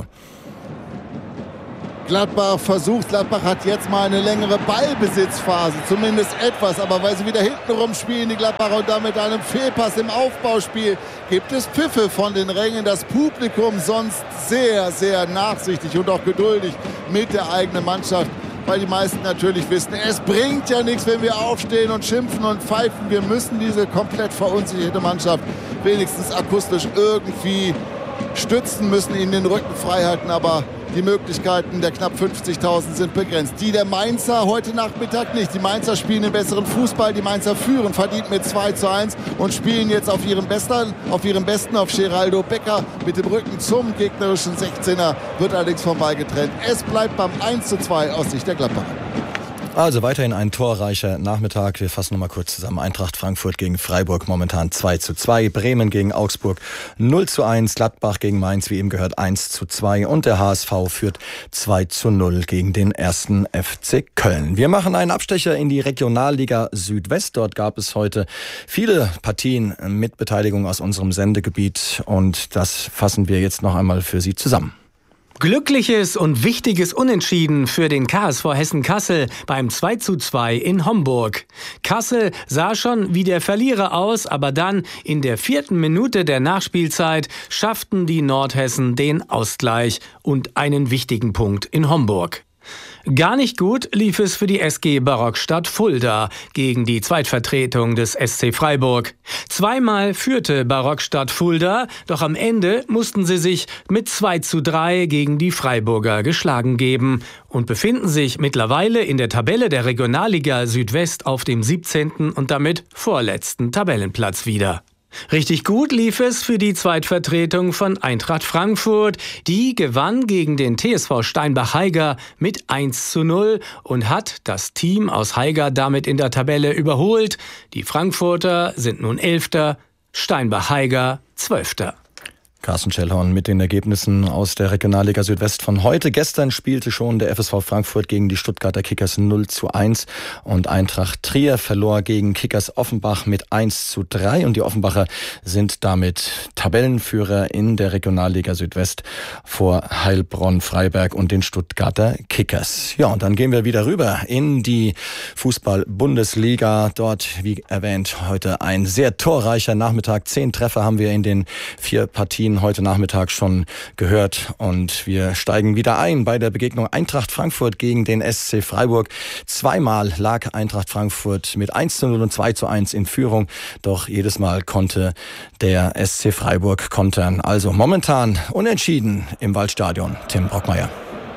Gladbach versucht, Gladbach hat jetzt mal eine längere Ballbesitzphase, zumindest etwas, aber weil sie wieder hintenrum spielen, die Gladbacher, und damit einem Fehlpass im Aufbauspiel, gibt es Pfiffe von den Rängen. Das Publikum sonst sehr, sehr nachsichtig und auch geduldig mit der eigenen Mannschaft, weil die meisten natürlich wissen, es bringt ja nichts, wenn wir aufstehen und schimpfen und pfeifen. Wir müssen diese komplett verunsicherte Mannschaft wenigstens akustisch irgendwie stützen, müssen ihnen den Rücken frei halten, aber die Möglichkeiten der knapp fünfzigtausend sind begrenzt. Die der Mainzer heute Nachmittag nicht. Die Mainzer spielen den besseren Fußball. Die Mainzer führen verdient mit zwei zu eins und spielen jetzt auf ihrem Besten, auf ihrem Besten auf Geraldo Becker mit dem Rücken zum gegnerischen sechzehner, wird allerdings vom Ball getrennt. Es bleibt beim eins zu zwei aus Sicht der Gladbacher. Also weiterhin ein torreicher Nachmittag. Wir fassen nochmal kurz zusammen. Eintracht Frankfurt gegen Freiburg momentan zwei zu zwei. Bremen gegen Augsburg null zu eins. Gladbach gegen Mainz, wie eben gehört, eins zu zwei. Und der H S V führt zwei zu null gegen den ersten F C Köln. Wir machen einen Abstecher in die Regionalliga Südwest. Dort gab es heute viele Partien mit Beteiligung aus unserem Sendegebiet. Und das fassen wir jetzt noch einmal für Sie zusammen. Glückliches und wichtiges Unentschieden für den K S V Hessen-Kassel beim zwei zu zwei in Homburg. Kassel sah schon wie der Verlierer aus, aber dann in der vierten Minute der Nachspielzeit schafften die Nordhessen den Ausgleich und einen wichtigen Punkt in Homburg. Gar nicht gut lief es für die S G Barockstadt Fulda gegen die Zweitvertretung des S C Freiburg. Zweimal führte Barockstadt Fulda, doch am Ende mussten sie sich mit zwei zu drei gegen die Freiburger geschlagen geben und befinden sich mittlerweile in der Tabelle der Regionalliga Südwest auf dem siebzehnten und damit vorletzten Tabellenplatz wieder. Richtig gut lief es für die Zweitvertretung von Eintracht Frankfurt. Die gewann gegen den T S V Steinbach-Haiger mit eins zu null und hat das Team aus Haiger damit in der Tabelle überholt. Die Frankfurter sind nun Elfter, Steinbach-Haiger Zwölfter. Carsten Schellhorn mit den Ergebnissen aus der Regionalliga Südwest von heute. Gestern spielte schon der F S V Frankfurt gegen die Stuttgarter Kickers null zu eins und Eintracht Trier verlor gegen Kickers Offenbach mit eins zu drei und die Offenbacher sind damit Tabellenführer in der Regionalliga Südwest vor Heilbronn, Freiberg und den Stuttgarter Kickers. Ja, und dann gehen wir wieder rüber in die Fußball-Bundesliga. Dort, wie erwähnt, heute ein sehr torreicher Nachmittag. Zehn Treffer haben wir in den vier Partien heute Nachmittag schon gehört und wir steigen wieder ein bei der Begegnung Eintracht Frankfurt gegen den S C Freiburg. Zweimal lag Eintracht Frankfurt mit eins zu null und zwei zu eins in Führung, doch jedes Mal konnte der S C Freiburg kontern. Also momentan unentschieden im Waldstadion. Tim Brockmeier.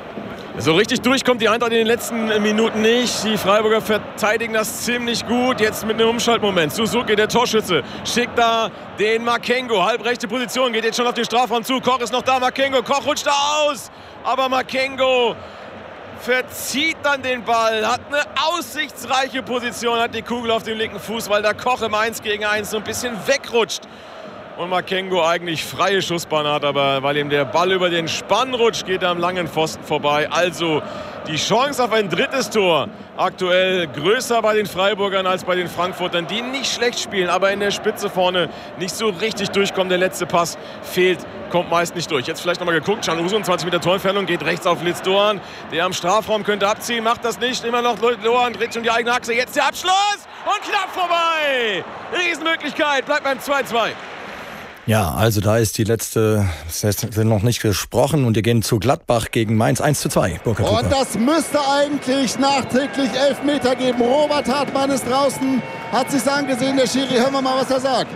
So richtig durchkommt die Eintracht in den letzten Minuten nicht. Die Freiburger verteidigen das ziemlich gut. Jetzt mit einem Umschaltmoment. Suzuki, der Torschütze, schickt da den Makengo. Halbrechte Position, geht jetzt schon auf den Strafraum zu. Koch ist noch da, Makengo. Koch rutscht da aus. Aber Makengo verzieht dann den Ball, hat eine aussichtsreiche Position, hat die Kugel auf dem linken Fuß, weil der Koch im eins gegen eins so ein bisschen wegrutscht. Und Makengo eigentlich freie Schussbahn hat, aber weil ihm der Ball über den Spann rutscht, geht er am langen Pfosten vorbei. Also die Chance auf ein drittes Tor aktuell größer bei den Freiburgern als bei den Frankfurtern, die nicht schlecht spielen, aber in der Spitze vorne nicht so richtig durchkommen. Der letzte Pass fehlt, kommt meist nicht durch. Jetzt vielleicht nochmal geguckt, Can Uzun, zwanzig Meter Torentfernung, geht rechts auf Litz Doan. Der am Strafraum könnte abziehen, macht das nicht. Immer noch Doan, dreht schon die eigene Achse. Jetzt der Abschluss und knapp vorbei. Riesenmöglichkeit, bleibt beim zwei zwei. Ja, also da ist die letzte, sind noch nicht gesprochen und wir gehen zu Gladbach gegen Mainz eins zu zwei. Und das müsste eigentlich nachträglich Elfmeter geben. Robert Hartmann ist draußen, hat sich's angesehen, der Schiri. Hören wir mal, was er sagt.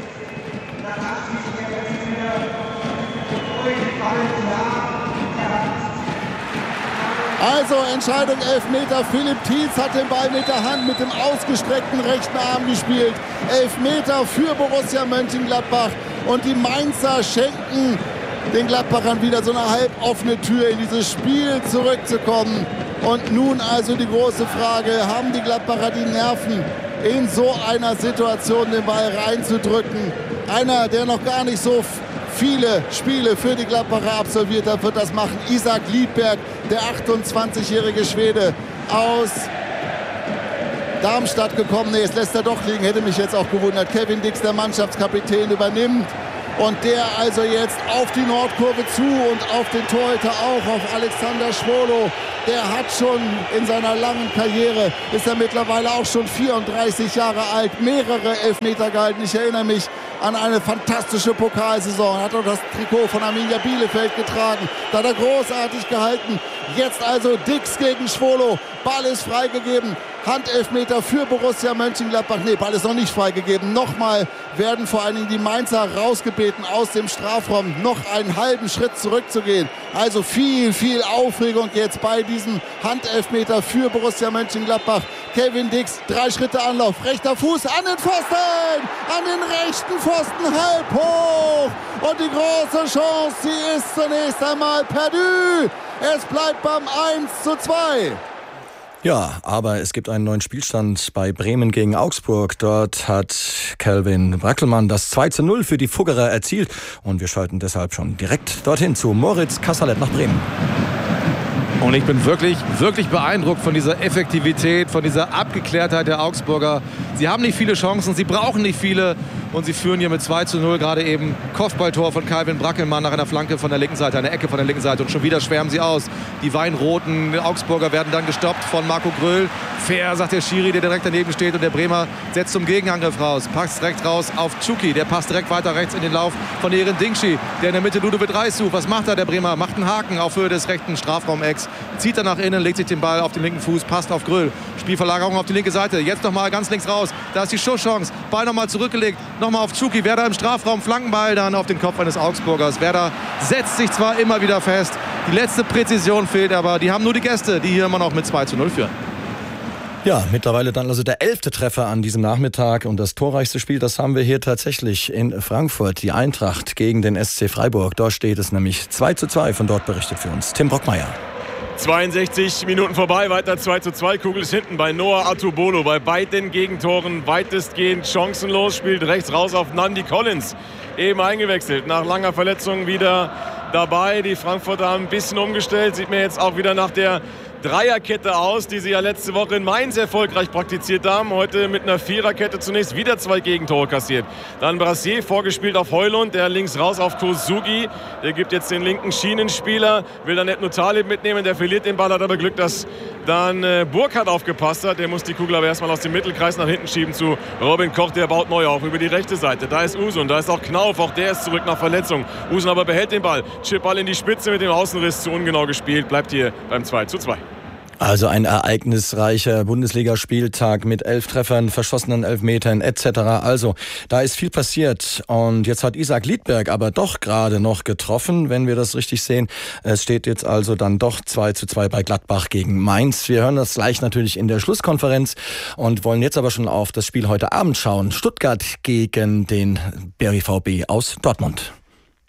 Also Entscheidung Elfmeter. Philipp Tietz hat den Ball mit der Hand, mit dem ausgestreckten rechten Arm gespielt. Elfmeter für Borussia Mönchengladbach. Und die Mainzer schenken den Gladbachern wieder so eine halboffene Tür, in dieses Spiel zurückzukommen. Und nun also die große Frage, haben die Gladbacher die Nerven, in so einer Situation den Ball reinzudrücken? Einer, der noch gar nicht so viele Spiele für die Gladbacher absolviert hat, wird das machen. Isak Liedberg, der achtundzwanzigjährige Schwede aus Darmstadt gekommen. Nee, es lässt er doch liegen, hätte mich jetzt auch gewundert. Kevin Dix, der Mannschaftskapitän, übernimmt. Und der also jetzt auf die Nordkurve zu und auf den Torhüter auch, auf Alexander Schwolo. Der hat schon in seiner langen Karriere, ist er mittlerweile auch schon vierunddreißig Jahre alt, mehrere Elfmeter gehalten. Ich erinnere mich an eine fantastische Pokalsaison. Hat auch das Trikot von Arminia Bielefeld getragen. Da hat er großartig gehalten. Jetzt also Dix gegen Schwolo. Ball ist freigegeben. Handelfmeter für Borussia Mönchengladbach. Nee, Ball ist noch nicht freigegeben. Nochmal werden vor allen Dingen die Mainzer rausgebeten aus dem Strafraum, noch einen halben Schritt zurückzugehen. Also viel, viel Aufregung jetzt bei diesem Handelfmeter für Borussia Mönchengladbach. Kevin Dix, drei Schritte Anlauf, rechter Fuß an den Pfosten, an den rechten Pfosten, halb hoch. Und die große Chance, sie ist zunächst einmal perdu. Es bleibt beim eins zu zwei. Ja, aber es gibt einen neuen Spielstand bei Bremen gegen Augsburg. Dort hat Calvin Brackelmann das zwei zu null für die Fuggerer erzielt. Und wir schalten deshalb schon direkt dorthin zu Moritz Kassalet nach Bremen. Und ich bin wirklich, wirklich beeindruckt von dieser Effektivität, von dieser Abgeklärtheit der Augsburger. Sie haben nicht viele Chancen, sie brauchen nicht viele. Und sie führen hier mit zwei zu null, gerade eben Kopfballtor von Calvin Brackelmann nach einer Flanke von der linken Seite, einer Ecke von der linken Seite. Und schon wieder schwärmen sie aus. Die weinroten Augsburger werden dann gestoppt von Marco Gröll. Fair, sagt der Schiri, der direkt daneben steht. Und der Bremer setzt zum Gegenangriff raus. Passt direkt raus auf Tschuki. Der passt direkt weiter rechts in den Lauf von Ehren Dingschi, der in der Mitte Ludovic Reis sucht. Was macht er, der Bremer? Macht einen Haken auf Höhe des rechten Strafraumecks. Zieht er nach innen, legt sich den Ball auf den linken Fuß, passt auf Gröll. Spielverlagerung auf die linke Seite. Jetzt nochmal ganz links raus. Da ist die Schusschance. Ball nochmal zurückgelegt. Nochmal auf Tschuki. Werder im Strafraum. Flankenball dann auf den Kopf eines Augsburgers. Werder setzt sich zwar immer wieder fest. Die letzte Präzision fehlt, aber die haben nur die Gäste, die hier immer noch mit zwei zu null führen. Ja, mittlerweile dann also der elfte Treffer an diesem Nachmittag und das torreichste Spiel, das haben wir hier tatsächlich in Frankfurt. Die Eintracht gegen den S C Freiburg. Dort steht es nämlich zwei zu zwei. Von dort berichtet für uns Tim Brockmeier. zweiundsechzig Minuten vorbei, weiter zwei zu zwei. Kugel ist hinten bei Noah Atubolo. Bei beiden Gegentoren weitestgehend chancenlos. Spielt rechts raus auf Nandi Collins. Eben eingewechselt. Nach langer Verletzung wieder dabei. Die Frankfurter haben ein bisschen umgestellt. Sieht mir jetzt auch wieder nach der Dreierkette aus, die sie ja letzte Woche in Mainz erfolgreich praktiziert haben. Heute mit einer Viererkette zunächst wieder zwei Gegentore kassiert. Dann Brassier vorgespielt auf Højlund, der links raus auf Kosugi. Der gibt jetzt den linken Schienenspieler, will dann Edno Talib mitnehmen, der verliert den Ball, hat aber Glück, dass dann äh, Burkhardt aufgepasst hat. Der muss die Kugel aber erstmal aus dem Mittelkreis nach hinten schieben zu Robin Koch, der baut neu auf über die rechte Seite. Da ist Uzun, da ist auch Knauf, auch der ist zurück nach Verletzung. Uzun aber behält den Ball. Chipball in die Spitze mit dem Außenriss, zu ungenau gespielt, bleibt hier beim zwei zu zwei. Also ein ereignisreicher Bundesligaspieltag mit elf Treffern, verschossenen Elfmetern et cetera. Also da ist viel passiert und jetzt hat Isak Liedberg aber doch gerade noch getroffen, wenn wir das richtig sehen. Es steht jetzt also dann doch zwei zu zwei bei Gladbach gegen Mainz. Wir hören das gleich natürlich in der Schlusskonferenz und wollen jetzt aber schon auf das Spiel heute Abend schauen. Stuttgart gegen den B V B aus Dortmund.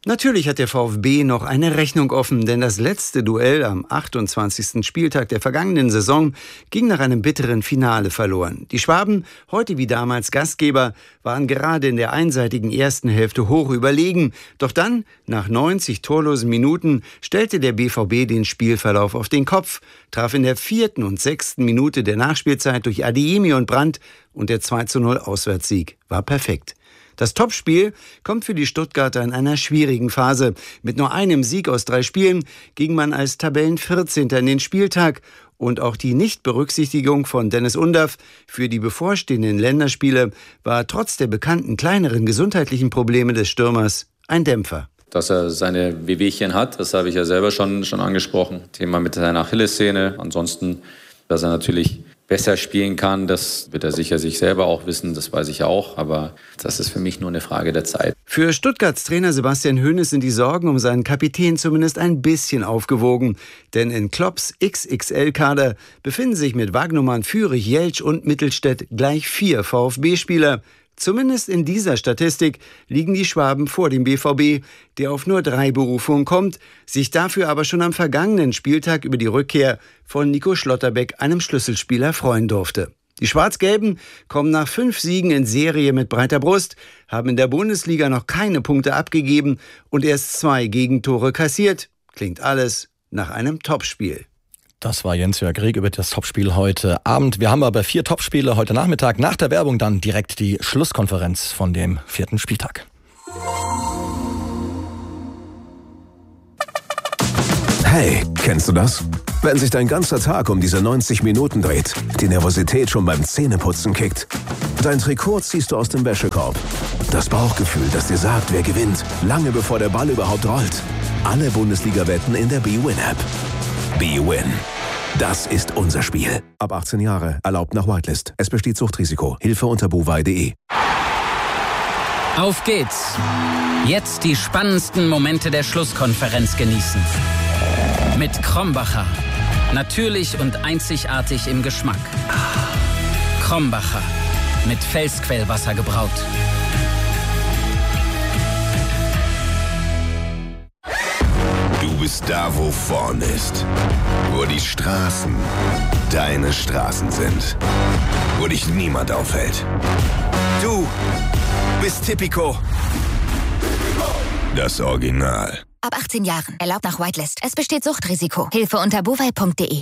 Natürlich hat der VfB noch eine Rechnung offen, denn das letzte Duell am achtundzwanzigsten Spieltag der vergangenen Saison ging nach einem bitteren Finale verloren. Die Schwaben, heute wie damals Gastgeber, waren gerade in der einseitigen ersten Hälfte hoch überlegen. Doch dann, nach neunzig torlosen Minuten, stellte der B V B den Spielverlauf auf den Kopf, traf in der vierten und sechsten Minute der Nachspielzeit durch Adeyemi und Brandt und der zwei zu null Auswärtssieg war perfekt. Das Topspiel kommt für die Stuttgarter in einer schwierigen Phase. Mit nur einem Sieg aus drei Spielen ging man als Tabellenvierzehnter in den Spieltag. Und auch die Nichtberücksichtigung von Dennis Undaff für die bevorstehenden Länderspiele war trotz der bekannten kleineren gesundheitlichen Probleme des Stürmers ein Dämpfer. Dass er seine Wehwehchen hat, das habe ich ja selber schon, schon angesprochen. Thema mit seiner Achillessehne. Ansonsten, dass er natürlich besser spielen kann, das wird er sicher sich selber auch wissen, das weiß ich auch, aber das ist für mich nur eine Frage der Zeit. Für Stuttgarts Trainer Sebastian Hoeneß sind die Sorgen um seinen Kapitän zumindest ein bisschen aufgewogen, denn in Klopps X X L-Kader befinden sich mit Wagnumann, Führig, Jeltsch und Mittelstädt gleich vier VfB-Spieler. Zumindest in dieser Statistik liegen die Schwaben vor dem B V B, der auf nur drei Berufungen kommt, sich dafür aber schon am vergangenen Spieltag über die Rückkehr von Nico Schlotterbeck, einem Schlüsselspieler, freuen durfte. Die Schwarz-Gelben kommen nach fünf Siegen in Serie mit breiter Brust, haben in der Bundesliga noch keine Punkte abgegeben und erst zwei Gegentore kassiert. Klingt alles nach einem Topspiel. Das war Jens-Jörg Rieck über das Topspiel heute Abend. Wir haben aber vier Topspiele heute Nachmittag. Nach der Werbung dann direkt die Schlusskonferenz von dem vierten Spieltag. Hey, kennst du das? Wenn sich dein ganzer Tag um diese neunzig Minuten dreht, die Nervosität schon beim Zähneputzen kickt. Dein Trikot ziehst du aus dem Wäschekorb. Das Bauchgefühl, das dir sagt, wer gewinnt, lange bevor der Ball überhaupt rollt. Alle Bundesliga-Wetten in der B-Win-App. B-Win. Das ist unser Spiel. Ab achtzehn Jahre. Erlaubt nach Whitelist. Es besteht Suchtrisiko. Hilfe unter bovai punkt de. Auf geht's. Jetzt die spannendsten Momente der Schlusskonferenz genießen. Mit Krombacher. Natürlich und einzigartig im Geschmack. Krombacher. Mit Felsquellwasser gebraut. Du bist da, wo vorn ist. Wo die Straßen deine Straßen sind. Wo dich niemand aufhält. Du bist Tipico. Das Original. Ab achtzehn Jahren. Erlaubt nach Whitelist. Es besteht Suchtrisiko. Hilfe unter bovai punkt de.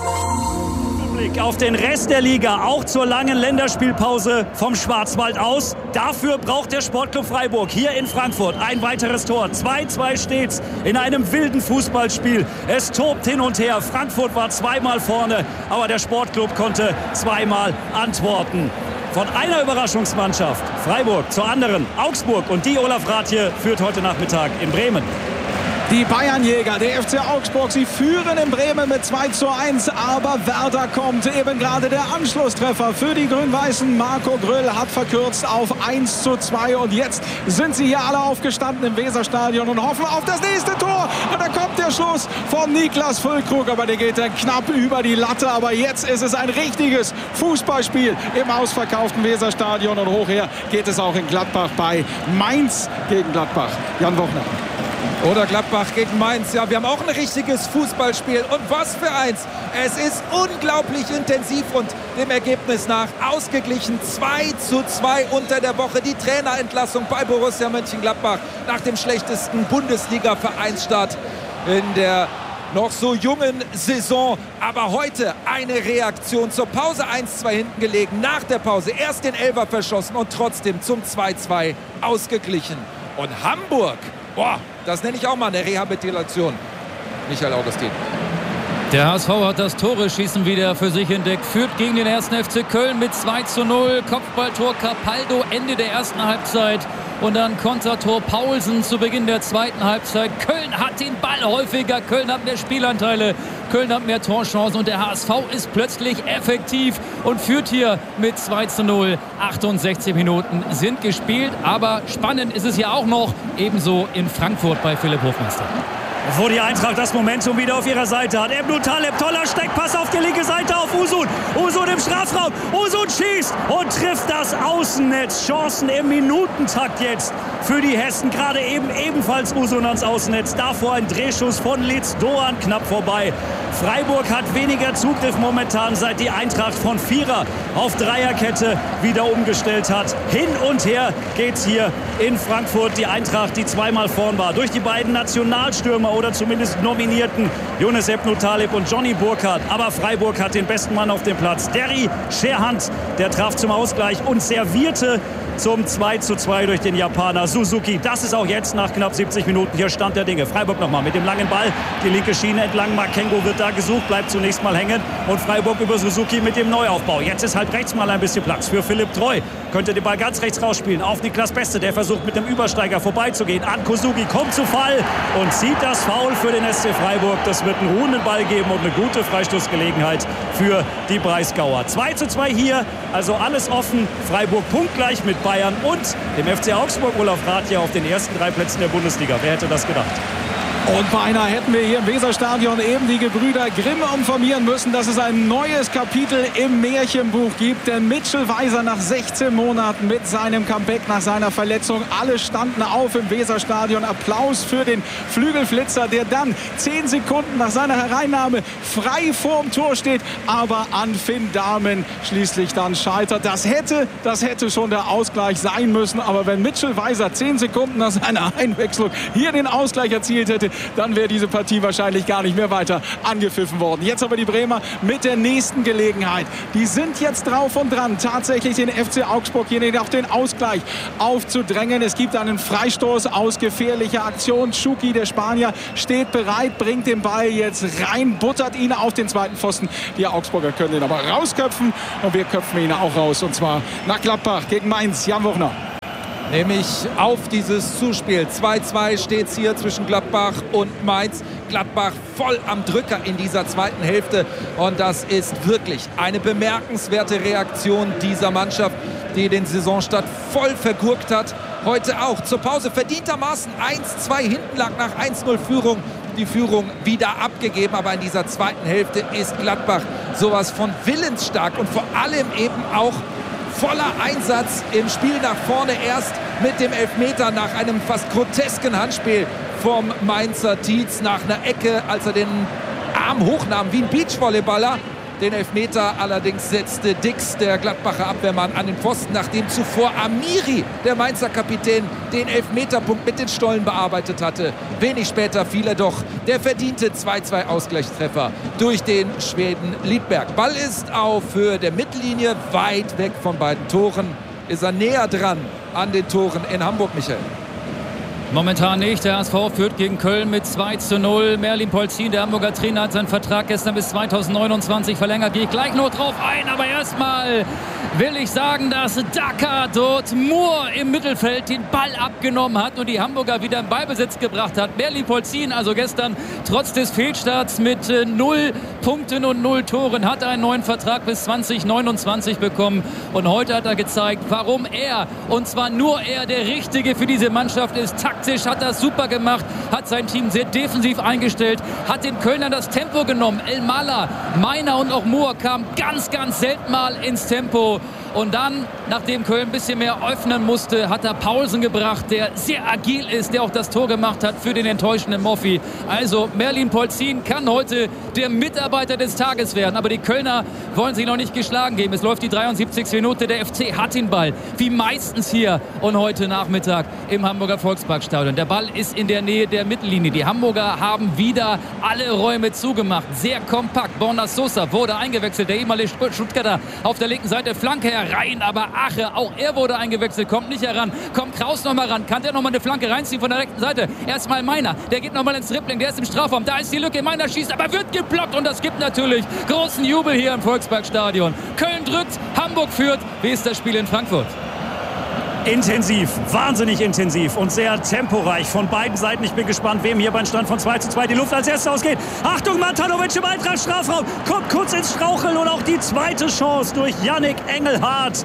Blick auf den Rest der Liga, auch zur langen Länderspielpause vom Schwarzwald aus. Dafür braucht der Sportclub Freiburg hier in Frankfurt ein weiteres Tor. zwei zu zwei steht's in einem wilden Fußballspiel. Es tobt hin und her. Frankfurt war zweimal vorne, aber der Sportclub konnte zweimal antworten. Von einer Überraschungsmannschaft, Freiburg, zur anderen, Augsburg. Und die Olaf Rathje führt heute Nachmittag in Bremen. Die Bayernjäger, der F C Augsburg, sie führen in Bremen mit zwei zu eins, aber Werder kommt. Eben gerade der Anschlusstreffer für die Grün-Weißen. Marco Gröll hat verkürzt auf eins zu zwei und jetzt sind sie hier alle aufgestanden im Weserstadion und hoffen auf das nächste Tor. Und da kommt der Schuss von Niklas Füllkrug, aber der geht dann knapp über die Latte. Aber jetzt ist es ein richtiges Fußballspiel im ausverkauften Weserstadion und hochher geht es auch in Gladbach bei Mainz gegen Gladbach. Jan Wochner. Oder Gladbach gegen Mainz. Ja, wir haben auch ein richtiges Fußballspiel. Und was für eins. Es ist unglaublich intensiv und dem Ergebnis nach ausgeglichen. zwei zu zwei unter der Woche. Die Trainerentlassung bei Borussia Mönchengladbach nach dem schlechtesten Bundesliga-Vereinsstart in der noch so jungen Saison. Aber heute eine Reaktion zur Pause eins zu zwei hinten gelegen. Nach der Pause erst den Elfer verschossen und trotzdem zum zwei zu zwei ausgeglichen. Und Hamburg, boah, das nenne ich auch mal eine Rehabilitation. Michael Augustin. Der H S V hat das Tore-Schießen wieder für sich entdeckt. Führt gegen den ersten F C Köln mit zwei zu null. Kopfballtor Capaldo Ende der ersten Halbzeit. Und dann Kontertor Paulsen zu Beginn der zweiten Halbzeit. Köln hat den Ball häufiger. Köln hat mehr Spielanteile. Köln hat mehr Torchancen. Und der H S V ist plötzlich effektiv und führt hier mit zwei zu null. achtundsechzig Minuten sind gespielt. Aber spannend ist es ja auch noch. Ebenso in Frankfurt bei Philipp Hofmeister. Wo die Eintracht das Momentum wieder auf ihrer Seite hat. Ebnu Taleb, toller Steckpass auf die linke Seite auf Uzun. Uzun im Strafraum. Uzun schießt und trifft das Außennetz. Chancen im Minutentakt jetzt für die Hessen. Gerade eben ebenfalls Uzun ans Außennetz. Davor ein Drehschuss von Litz Doan knapp vorbei. Freiburg hat weniger Zugriff momentan, seit die Eintracht von Vierer auf Dreierkette wieder umgestellt hat. Hin und her geht's hier in Frankfurt. Die Eintracht, die zweimal vorn war, durch die beiden Nationalstürmer oder zumindest Nominierten Younes Ebnu Taleb und Johnny Burkhardt. Aber Freiburg hat den besten Mann auf dem Platz. Derry Sherhand, der traf zum Ausgleich und servierte zum zwei zu zwei durch den Japaner Suzuki. Das ist auch jetzt nach knapp siebzig Minuten hier Stand der Dinge. Freiburg nochmal mit dem langen Ball. Die linke Schiene entlang. Makengo wird da gesucht, bleibt zunächst mal hängen. Und Freiburg über Suzuki mit dem Neuaufbau. Jetzt ist halb rechts mal ein bisschen Platz für Philipp Treu. Könnte den Ball ganz rechts rausspielen. Auf Niklas Beste, der versucht mit dem Übersteiger vorbeizugehen. An Kosugi kommt zu Fall und zieht das Foul für den S C Freiburg. Das wird einen ruhenden Ball geben und eine gute Freistoßgelegenheit für die Breisgauer. zwei zu zwei hier, also alles offen. Freiburg punktgleich mit Bayern und dem F C Augsburg. Olaf Rath hier auf den ersten drei Plätzen der Bundesliga. Wer hätte das gedacht? Und beinahe hätten wir hier im Weserstadion eben die Gebrüder Grimm informieren müssen, dass es ein neues Kapitel im Märchenbuch gibt. Denn Mitchell Weiser nach sechzehn Monaten mit seinem Comeback nach seiner Verletzung. Alle standen auf im Weserstadion. Applaus für den Flügelflitzer, der dann zehn Sekunden nach seiner Hereinnahme frei vorm Tor steht, aber an Finn Dahmen schließlich dann scheitert. Das hätte, das hätte schon der Ausgleich sein müssen. Aber wenn Mitchell Weiser zehn Sekunden nach seiner Einwechslung hier den Ausgleich erzielt hätte, dann wäre diese Partie wahrscheinlich gar nicht mehr weiter angepfiffen worden. Jetzt aber die Bremer mit der nächsten Gelegenheit. Die sind jetzt drauf und dran, tatsächlich den F C Augsburg hier auf den Ausgleich aufzudrängen. Es gibt einen Freistoß aus gefährlicher Aktion. Schuki, der Spanier, steht bereit, bringt den Ball jetzt rein, buttert ihn auf den zweiten Pfosten. Die Augsburger können ihn aber rausköpfen und wir köpfen ihn auch raus. Und zwar nach Gladbach gegen Mainz. Jan Wuchner. Nämlich auf dieses Zuspiel. zwei zu zwei steht es hier zwischen Gladbach und Mainz. Gladbach voll am Drücker in dieser zweiten Hälfte. Und das ist wirklich eine bemerkenswerte Reaktion dieser Mannschaft, die den Saisonstart voll vergurkt hat. Heute auch zur Pause verdientermaßen eins zu zwei hinten lag nach eins zu null Führung. Die Führung wieder abgegeben. Aber in dieser zweiten Hälfte ist Gladbach sowas von willensstark und vor allem eben auch voller Einsatz im Spiel nach vorne, erst mit dem Elfmeter nach einem fast grotesken Handspiel vom Mainzer Tietz nach einer Ecke, als er den Arm hochnahm wie ein Beachvolleyballer. Den Elfmeter allerdings setzte Dix, der Gladbacher Abwehrmann, an den Pfosten, nachdem zuvor Amiri, der Mainzer Kapitän, den Elfmeterpunkt mit den Stollen bearbeitet hatte. Wenig später fiel er doch der verdiente zwei zu zwei Ausgleichstreffer durch den Schweden Liedberg. Ball ist auf Höhe der Mittellinie, weit weg von beiden Toren. Ist er näher dran an den Toren in Hamburg, Michael? Momentan nicht. Der H S V führt gegen Köln mit zwei zu null. Merlin Polzin, der Hamburger Trainer, hat seinen Vertrag gestern bis zweitausendneunundzwanzig verlängert. Gehe ich gleich noch drauf ein. Aber erstmal will ich sagen, dass Daka dort Moore im Mittelfeld den Ball abgenommen hat und die Hamburger wieder in Ballbesitz gebracht hat. Merlin Polzin also gestern trotz des Fehlstarts mit äh, null Punkten und null Toren hat einen neuen Vertrag bis zweitausendneunundzwanzig bekommen. Und heute hat er gezeigt, warum er, und zwar nur er, der Richtige für diese Mannschaft ist. Taktisch hat er super gemacht, hat sein Team sehr defensiv eingestellt, hat den Kölnern das Tempo genommen. El Mala, Meiner und auch Moore kamen ganz, ganz selten mal ins Tempo. Und dann, nachdem Köln ein bisschen mehr öffnen musste, hat er Paulsen gebracht, der sehr agil ist, der auch das Tor gemacht hat für den enttäuschenden Moffi. Also Merlin Polzin kann heute der Mitarbeiter des Tages werden. Aber die Kölner wollen sich noch nicht geschlagen geben. Es läuft die dreiundsiebzigste Minute. Der F C hat den Ball, wie meistens hier und heute Nachmittag im Hamburger Volksparkstadion. Der Ball ist in der Nähe der Mittellinie. Die Hamburger haben wieder alle Räume zugemacht. Sehr kompakt. Borna Sosa wurde eingewechselt. Der ehemalige Stuttgarter auf der linken Seite. Flanke rein, aber Ache, auch er wurde eingewechselt, kommt nicht heran. Kommt Kraus noch mal ran, kann der noch mal eine Flanke reinziehen von der rechten Seite. Erstmal Meiner, der geht noch mal ins Dribbling, der ist im Strafraum, da ist die Lücke, Meiner schießt, aber wird geblockt und das gibt natürlich großen Jubel hier im Volksparkstadion. Köln drückt, Hamburg führt. Wie ist das Spiel in Frankfurt? Intensiv, wahnsinnig intensiv und sehr temporeich von beiden Seiten. Ich bin gespannt, wem hier beim Stand von zwei zu zwei die Luft als erstes ausgeht. Achtung, Matanovic im Eintracht-Strafraum, kommt kurz ins Straucheln und auch die zweite Chance durch Yannick Engelhardt.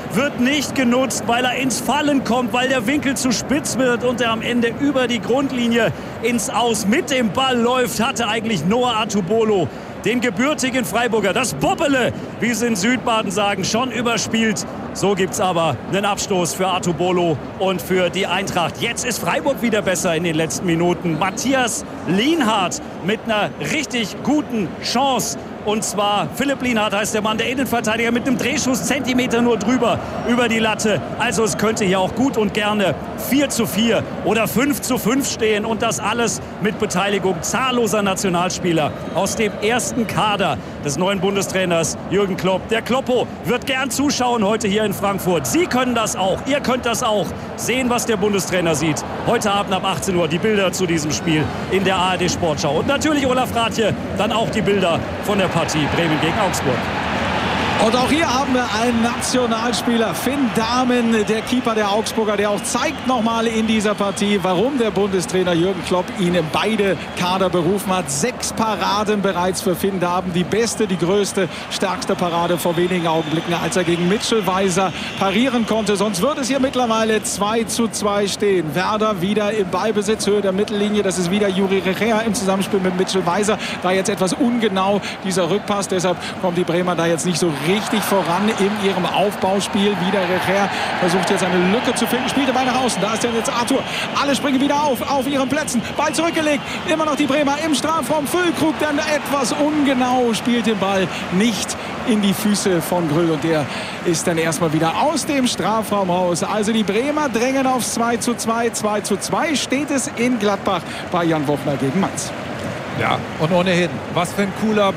wird nicht genutzt, weil er ins Fallen kommt, weil der Winkel zu spitz wird und er am Ende über die Grundlinie ins Aus mit dem Ball läuft, hatte eigentlich Noah Atubolo den gebürtigen Freiburger, das Bobbele, wie sie in Südbaden sagen, schon überspielt. So gibt's aber einen Abstoß für Atubolo und für die Eintracht. Jetzt ist Freiburg wieder besser in den letzten Minuten. Matthias Lienhardt mit einer richtig guten Chance. Und zwar Philipp Lienhardt heißt der Mann, der Innenverteidiger mit einem Drehschuss, Zentimeter nur drüber, über die Latte. Also es könnte hier auch gut und gerne vier zu vier oder fünf zu fünf stehen. Und das alles mit Beteiligung zahlloser Nationalspieler aus dem ersten Kader des neuen Bundestrainers Jürgen Klopp. Der Kloppo wird gern zuschauen heute hier in Frankfurt. Sie können das auch, ihr könnt das auch sehen, was der Bundestrainer sieht. Heute Abend ab achtzehn Uhr die Bilder zu diesem Spiel in der A R D Sportschau. Und natürlich Olaf Rathje, dann auch die Bilder von der Partie Bremen gegen Augsburg. Und auch hier haben wir einen Nationalspieler, Finn Dahmen, der Keeper der Augsburger, der auch zeigt nochmal in dieser Partie, warum der Bundestrainer Jürgen Klopp ihn in beide Kader berufen hat. Sechs Paraden bereits für Finn Dahmen, die beste, die größte, stärkste Parade vor wenigen Augenblicken, als er gegen Mitchell Weiser parieren konnte. Sonst würde es hier mittlerweile zwei zu zwei stehen. Werder wieder im Ballbesitz, Höhe der Mittellinie. Das ist wieder Juri Recher im Zusammenspiel mit Mitchell Weiser. Da jetzt etwas ungenau dieser Rückpass, deshalb kommt die Bremer da jetzt nicht so richtig voran in ihrem Aufbauspiel. Wieder Recher versucht jetzt eine Lücke zu finden, spielt den Ball nach außen. Da ist jetzt Arthur. Alle springen wieder auf, auf ihren Plätzen. Ball zurückgelegt. Immer noch die Bremer im Strafraum. Füllkrug dann etwas ungenau, spielt den Ball nicht in die Füße von Gröll und der ist dann erstmal wieder aus dem Strafraum raus. Also die Bremer drängen aufs zwei zu zwei. zwei zu zwei steht es in Gladbach bei Jan Wofner gegen Mainz. Ja, und ohnehin, was für ein cooler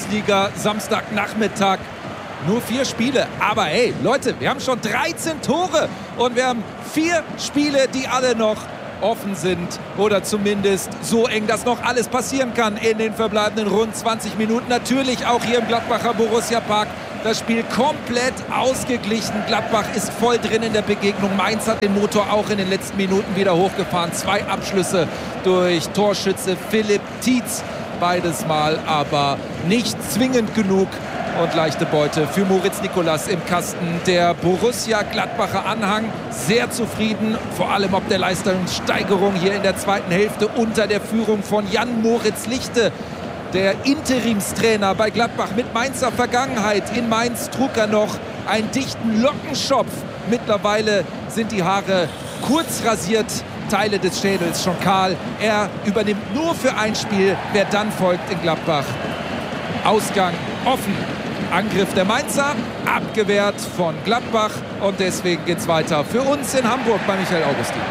Bundesliga-Samstagnachmittag. Nur vier Spiele, aber hey, Leute, wir haben schon dreizehn Tore und wir haben vier Spiele, die alle noch offen sind oder zumindest so eng, dass noch alles passieren kann in den verbleibenden rund zwanzig Minuten. Natürlich auch hier im Gladbacher Borussia Park. Das Spiel komplett ausgeglichen. Gladbach ist voll drin in der Begegnung. Mainz hat den Motor auch in den letzten Minuten wieder hochgefahren. Zwei Abschlüsse durch Torschütze Philipp Tietz. Beides Mal aber nicht zwingend genug. Und leichte Beute für Moritz Nicolas im Kasten. Der Borussia Gladbacher Anhang sehr zufrieden, vor allem ob der Leistungssteigerung hier in der zweiten Hälfte unter der Führung von Jan-Moritz Lichte. Der Interimstrainer bei Gladbach mit Mainzer Vergangenheit. In Mainz trug er noch einen dichten Lockenschopf. Mittlerweile sind die Haare kurz rasiert, Teile des Schädels schon kahl. Er übernimmt nur für ein Spiel, wer dann folgt in Gladbach. Ausgang offen. Angriff der Mainzer, abgewehrt von Gladbach und deswegen geht's weiter für uns in Hamburg bei Michael Augustin.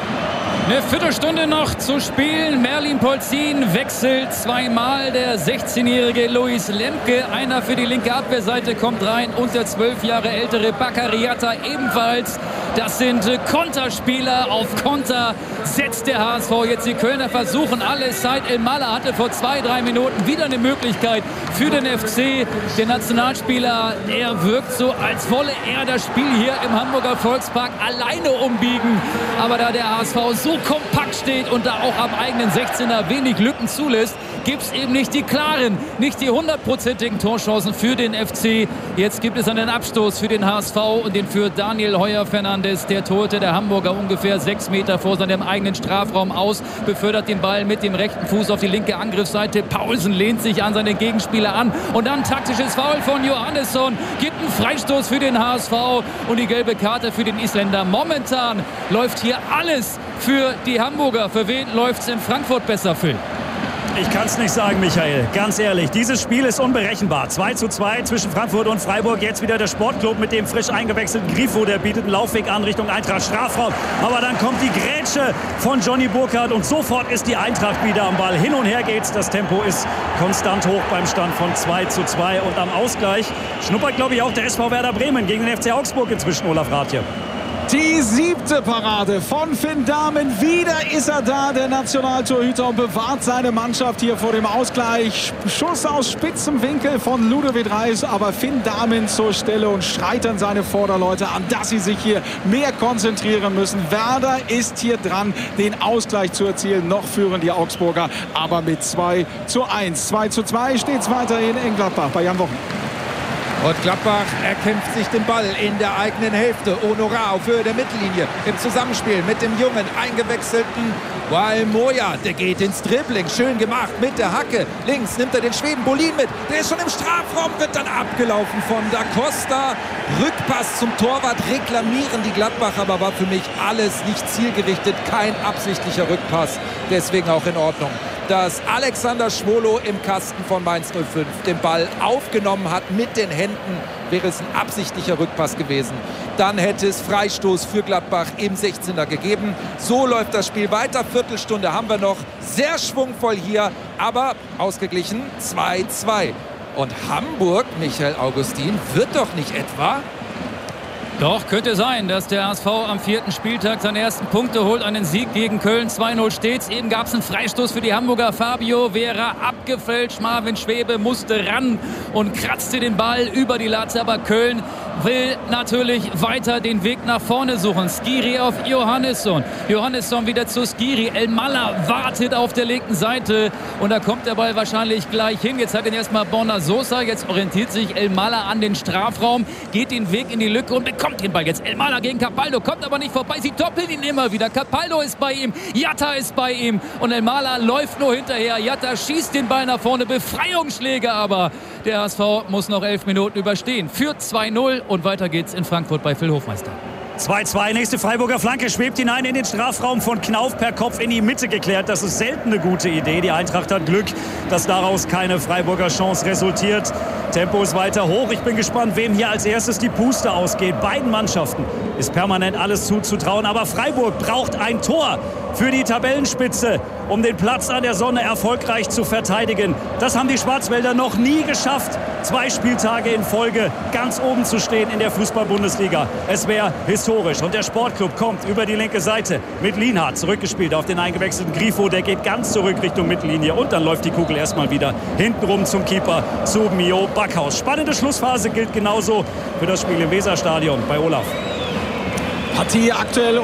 Eine Viertelstunde noch zu spielen. Merlin Polzin wechselt zweimal. Der sechzehnjährige Luis Lemke, einer für die linke Abwehrseite, kommt rein. Und der zwölf Jahre ältere Bakariata ebenfalls. Das sind Konterspieler. Auf Konter setzt der H S V jetzt. Die Kölner versuchen alles. Said El-Mala hatte vor zwei, drei Minuten wieder eine Möglichkeit für den F C. Der Nationalspieler, er wirkt so, als wolle er das Spiel hier im Hamburger Volkspark alleine umbiegen. Aber da der H S V so kompakt steht und da auch am eigenen sechzehner wenig Lücken zulässt, gibt es eben nicht die klaren, nicht die hundertprozentigen Torchancen für den F C. Jetzt gibt es einen Abstoß für den H S V und den für Daniel Heuer-Fernandes. Der Torhüter der Hamburger ungefähr sechs Meter vor seinem eigenen Strafraum aus, befördert den Ball mit dem rechten Fuß auf die linke Angriffsseite. Paulsen lehnt sich an seine Gegenspieler an und dann taktisches Foul von Johannesson, gibt einen Freistoß für den H S V und die gelbe Karte für den Isländer. Momentan läuft hier alles für die Hamburger. Für wen läuft es in Frankfurt besser, Phil? Ich kann es nicht sagen, Michael. Ganz ehrlich, dieses Spiel ist unberechenbar. zwei zu zwei zwischen Frankfurt und Freiburg. Jetzt wieder der Sportclub mit dem frisch eingewechselten Grifo. Der bietet einen Laufweg an Richtung Eintracht Strafraum. Aber dann kommt die Grätsche von Johnny Burkhardt und sofort ist die Eintracht wieder am Ball. Hin und her geht's. Das Tempo ist konstant hoch beim Stand von zwei zu zwei. Und am Ausgleich schnuppert, glaube ich, auch der S V Werder Bremen gegen den F C Augsburg inzwischen, Olaf Rathje. Die siebte Parade von Finn Dahmen. Wieder ist er da, der Nationaltorhüter, und bewahrt seine Mannschaft hier vor dem Ausgleich. Schuss aus spitzem Winkel von Ludovic Reis, aber Finn Dahmen zur Stelle und schreit an seine Vorderleute an, dass sie sich hier mehr konzentrieren müssen. Werder ist hier dran, den Ausgleich zu erzielen. Noch führen die Augsburger, aber mit zwei zu eins. zwei zu zwei steht es weiterhin in Gladbach bei Jan Wochenend. Und Gladbach erkämpft sich den Ball in der eigenen Hälfte. Honorar auf Höhe der Mittellinie im Zusammenspiel mit dem jungen, eingewechselten Wael Moya. Der geht ins Dribbling. Schön gemacht mit der Hacke. Links nimmt er den Schweden Bolin mit. Der ist schon im Strafraum, wird dann abgelaufen von Da Costa. Rückpass zum Torwart reklamieren die Gladbacher, aber war für mich alles nicht zielgerichtet. Kein absichtlicher Rückpass. Deswegen auch in Ordnung, dass Alexander Schwolo im Kasten von Mainz null fünf den Ball aufgenommen hat mit den Händen. Wäre es ein absichtlicher Rückpass gewesen, dann hätte es Freistoß für Gladbach im sechzehner gegeben. So läuft das Spiel weiter. Viertelstunde haben wir noch. Sehr schwungvoll hier, aber ausgeglichen zwei zwei. Und Hamburg, Michael Augustin, wird doch nicht etwa... Doch, könnte sein, dass der H S V am vierten Spieltag seine ersten Punkte holt. Einen Sieg gegen Köln, zwei null steht's. Eben gab es einen Freistoß für die Hamburger. Fabio Vera abgefälscht. Marvin Schwebe musste ran und kratzte den Ball über die Latte. Aber Köln will natürlich weiter den Weg nach vorne suchen. Skiri auf Johannesson. Johannesson wieder zu Skiri. Elmalah wartet auf der linken Seite. Und da kommt der Ball wahrscheinlich gleich hin. Jetzt hat ihn erstmal Borna Sosa. Jetzt orientiert sich Elmalah an den Strafraum. Geht den Weg in die Lücke und bekommt den Ball jetzt. Elmalah gegen Capaldo, kommt aber nicht vorbei. Sie doppeln ihn immer wieder. Capaldo ist bei ihm, Jatta ist bei ihm und Elmalah läuft nur hinterher. Jatta schießt den Ball nach vorne, Befreiungsschläge aber. Der H S V muss noch elf Minuten überstehen. Führt zwei null und weiter geht's in Frankfurt bei Phil Hofmeister. zwei zwei, nächste Freiburger Flanke, schwebt hinein in den Strafraum von Knauf, per Kopf in die Mitte geklärt. Das ist selten eine gute Idee. Die Eintracht hat Glück, dass daraus keine Freiburger Chance resultiert. Tempo ist weiter hoch. Ich bin gespannt, wem hier als erstes die Puste ausgeht. Beiden Mannschaften ist permanent alles zuzutrauen. Aber Freiburg braucht ein Tor für die Tabellenspitze, um den Platz an der Sonne erfolgreich zu verteidigen. Das haben die Schwarzwälder noch nie geschafft. Zwei Spieltage in Folge ganz oben zu stehen in der Fußball-Bundesliga. Es wäre historisch. Und der Sportclub kommt über die linke Seite mit Lienhardt zurückgespielt auf den eingewechselten Grifo. Der geht ganz zurück Richtung Mittellinie. Und dann läuft die Kugel erstmal wieder hintenrum zum Keeper, zu Mio Backhaus. Spannende Schlussphase gilt genauso für das Spiel im Weserstadion bei Olaf. Partie aktuell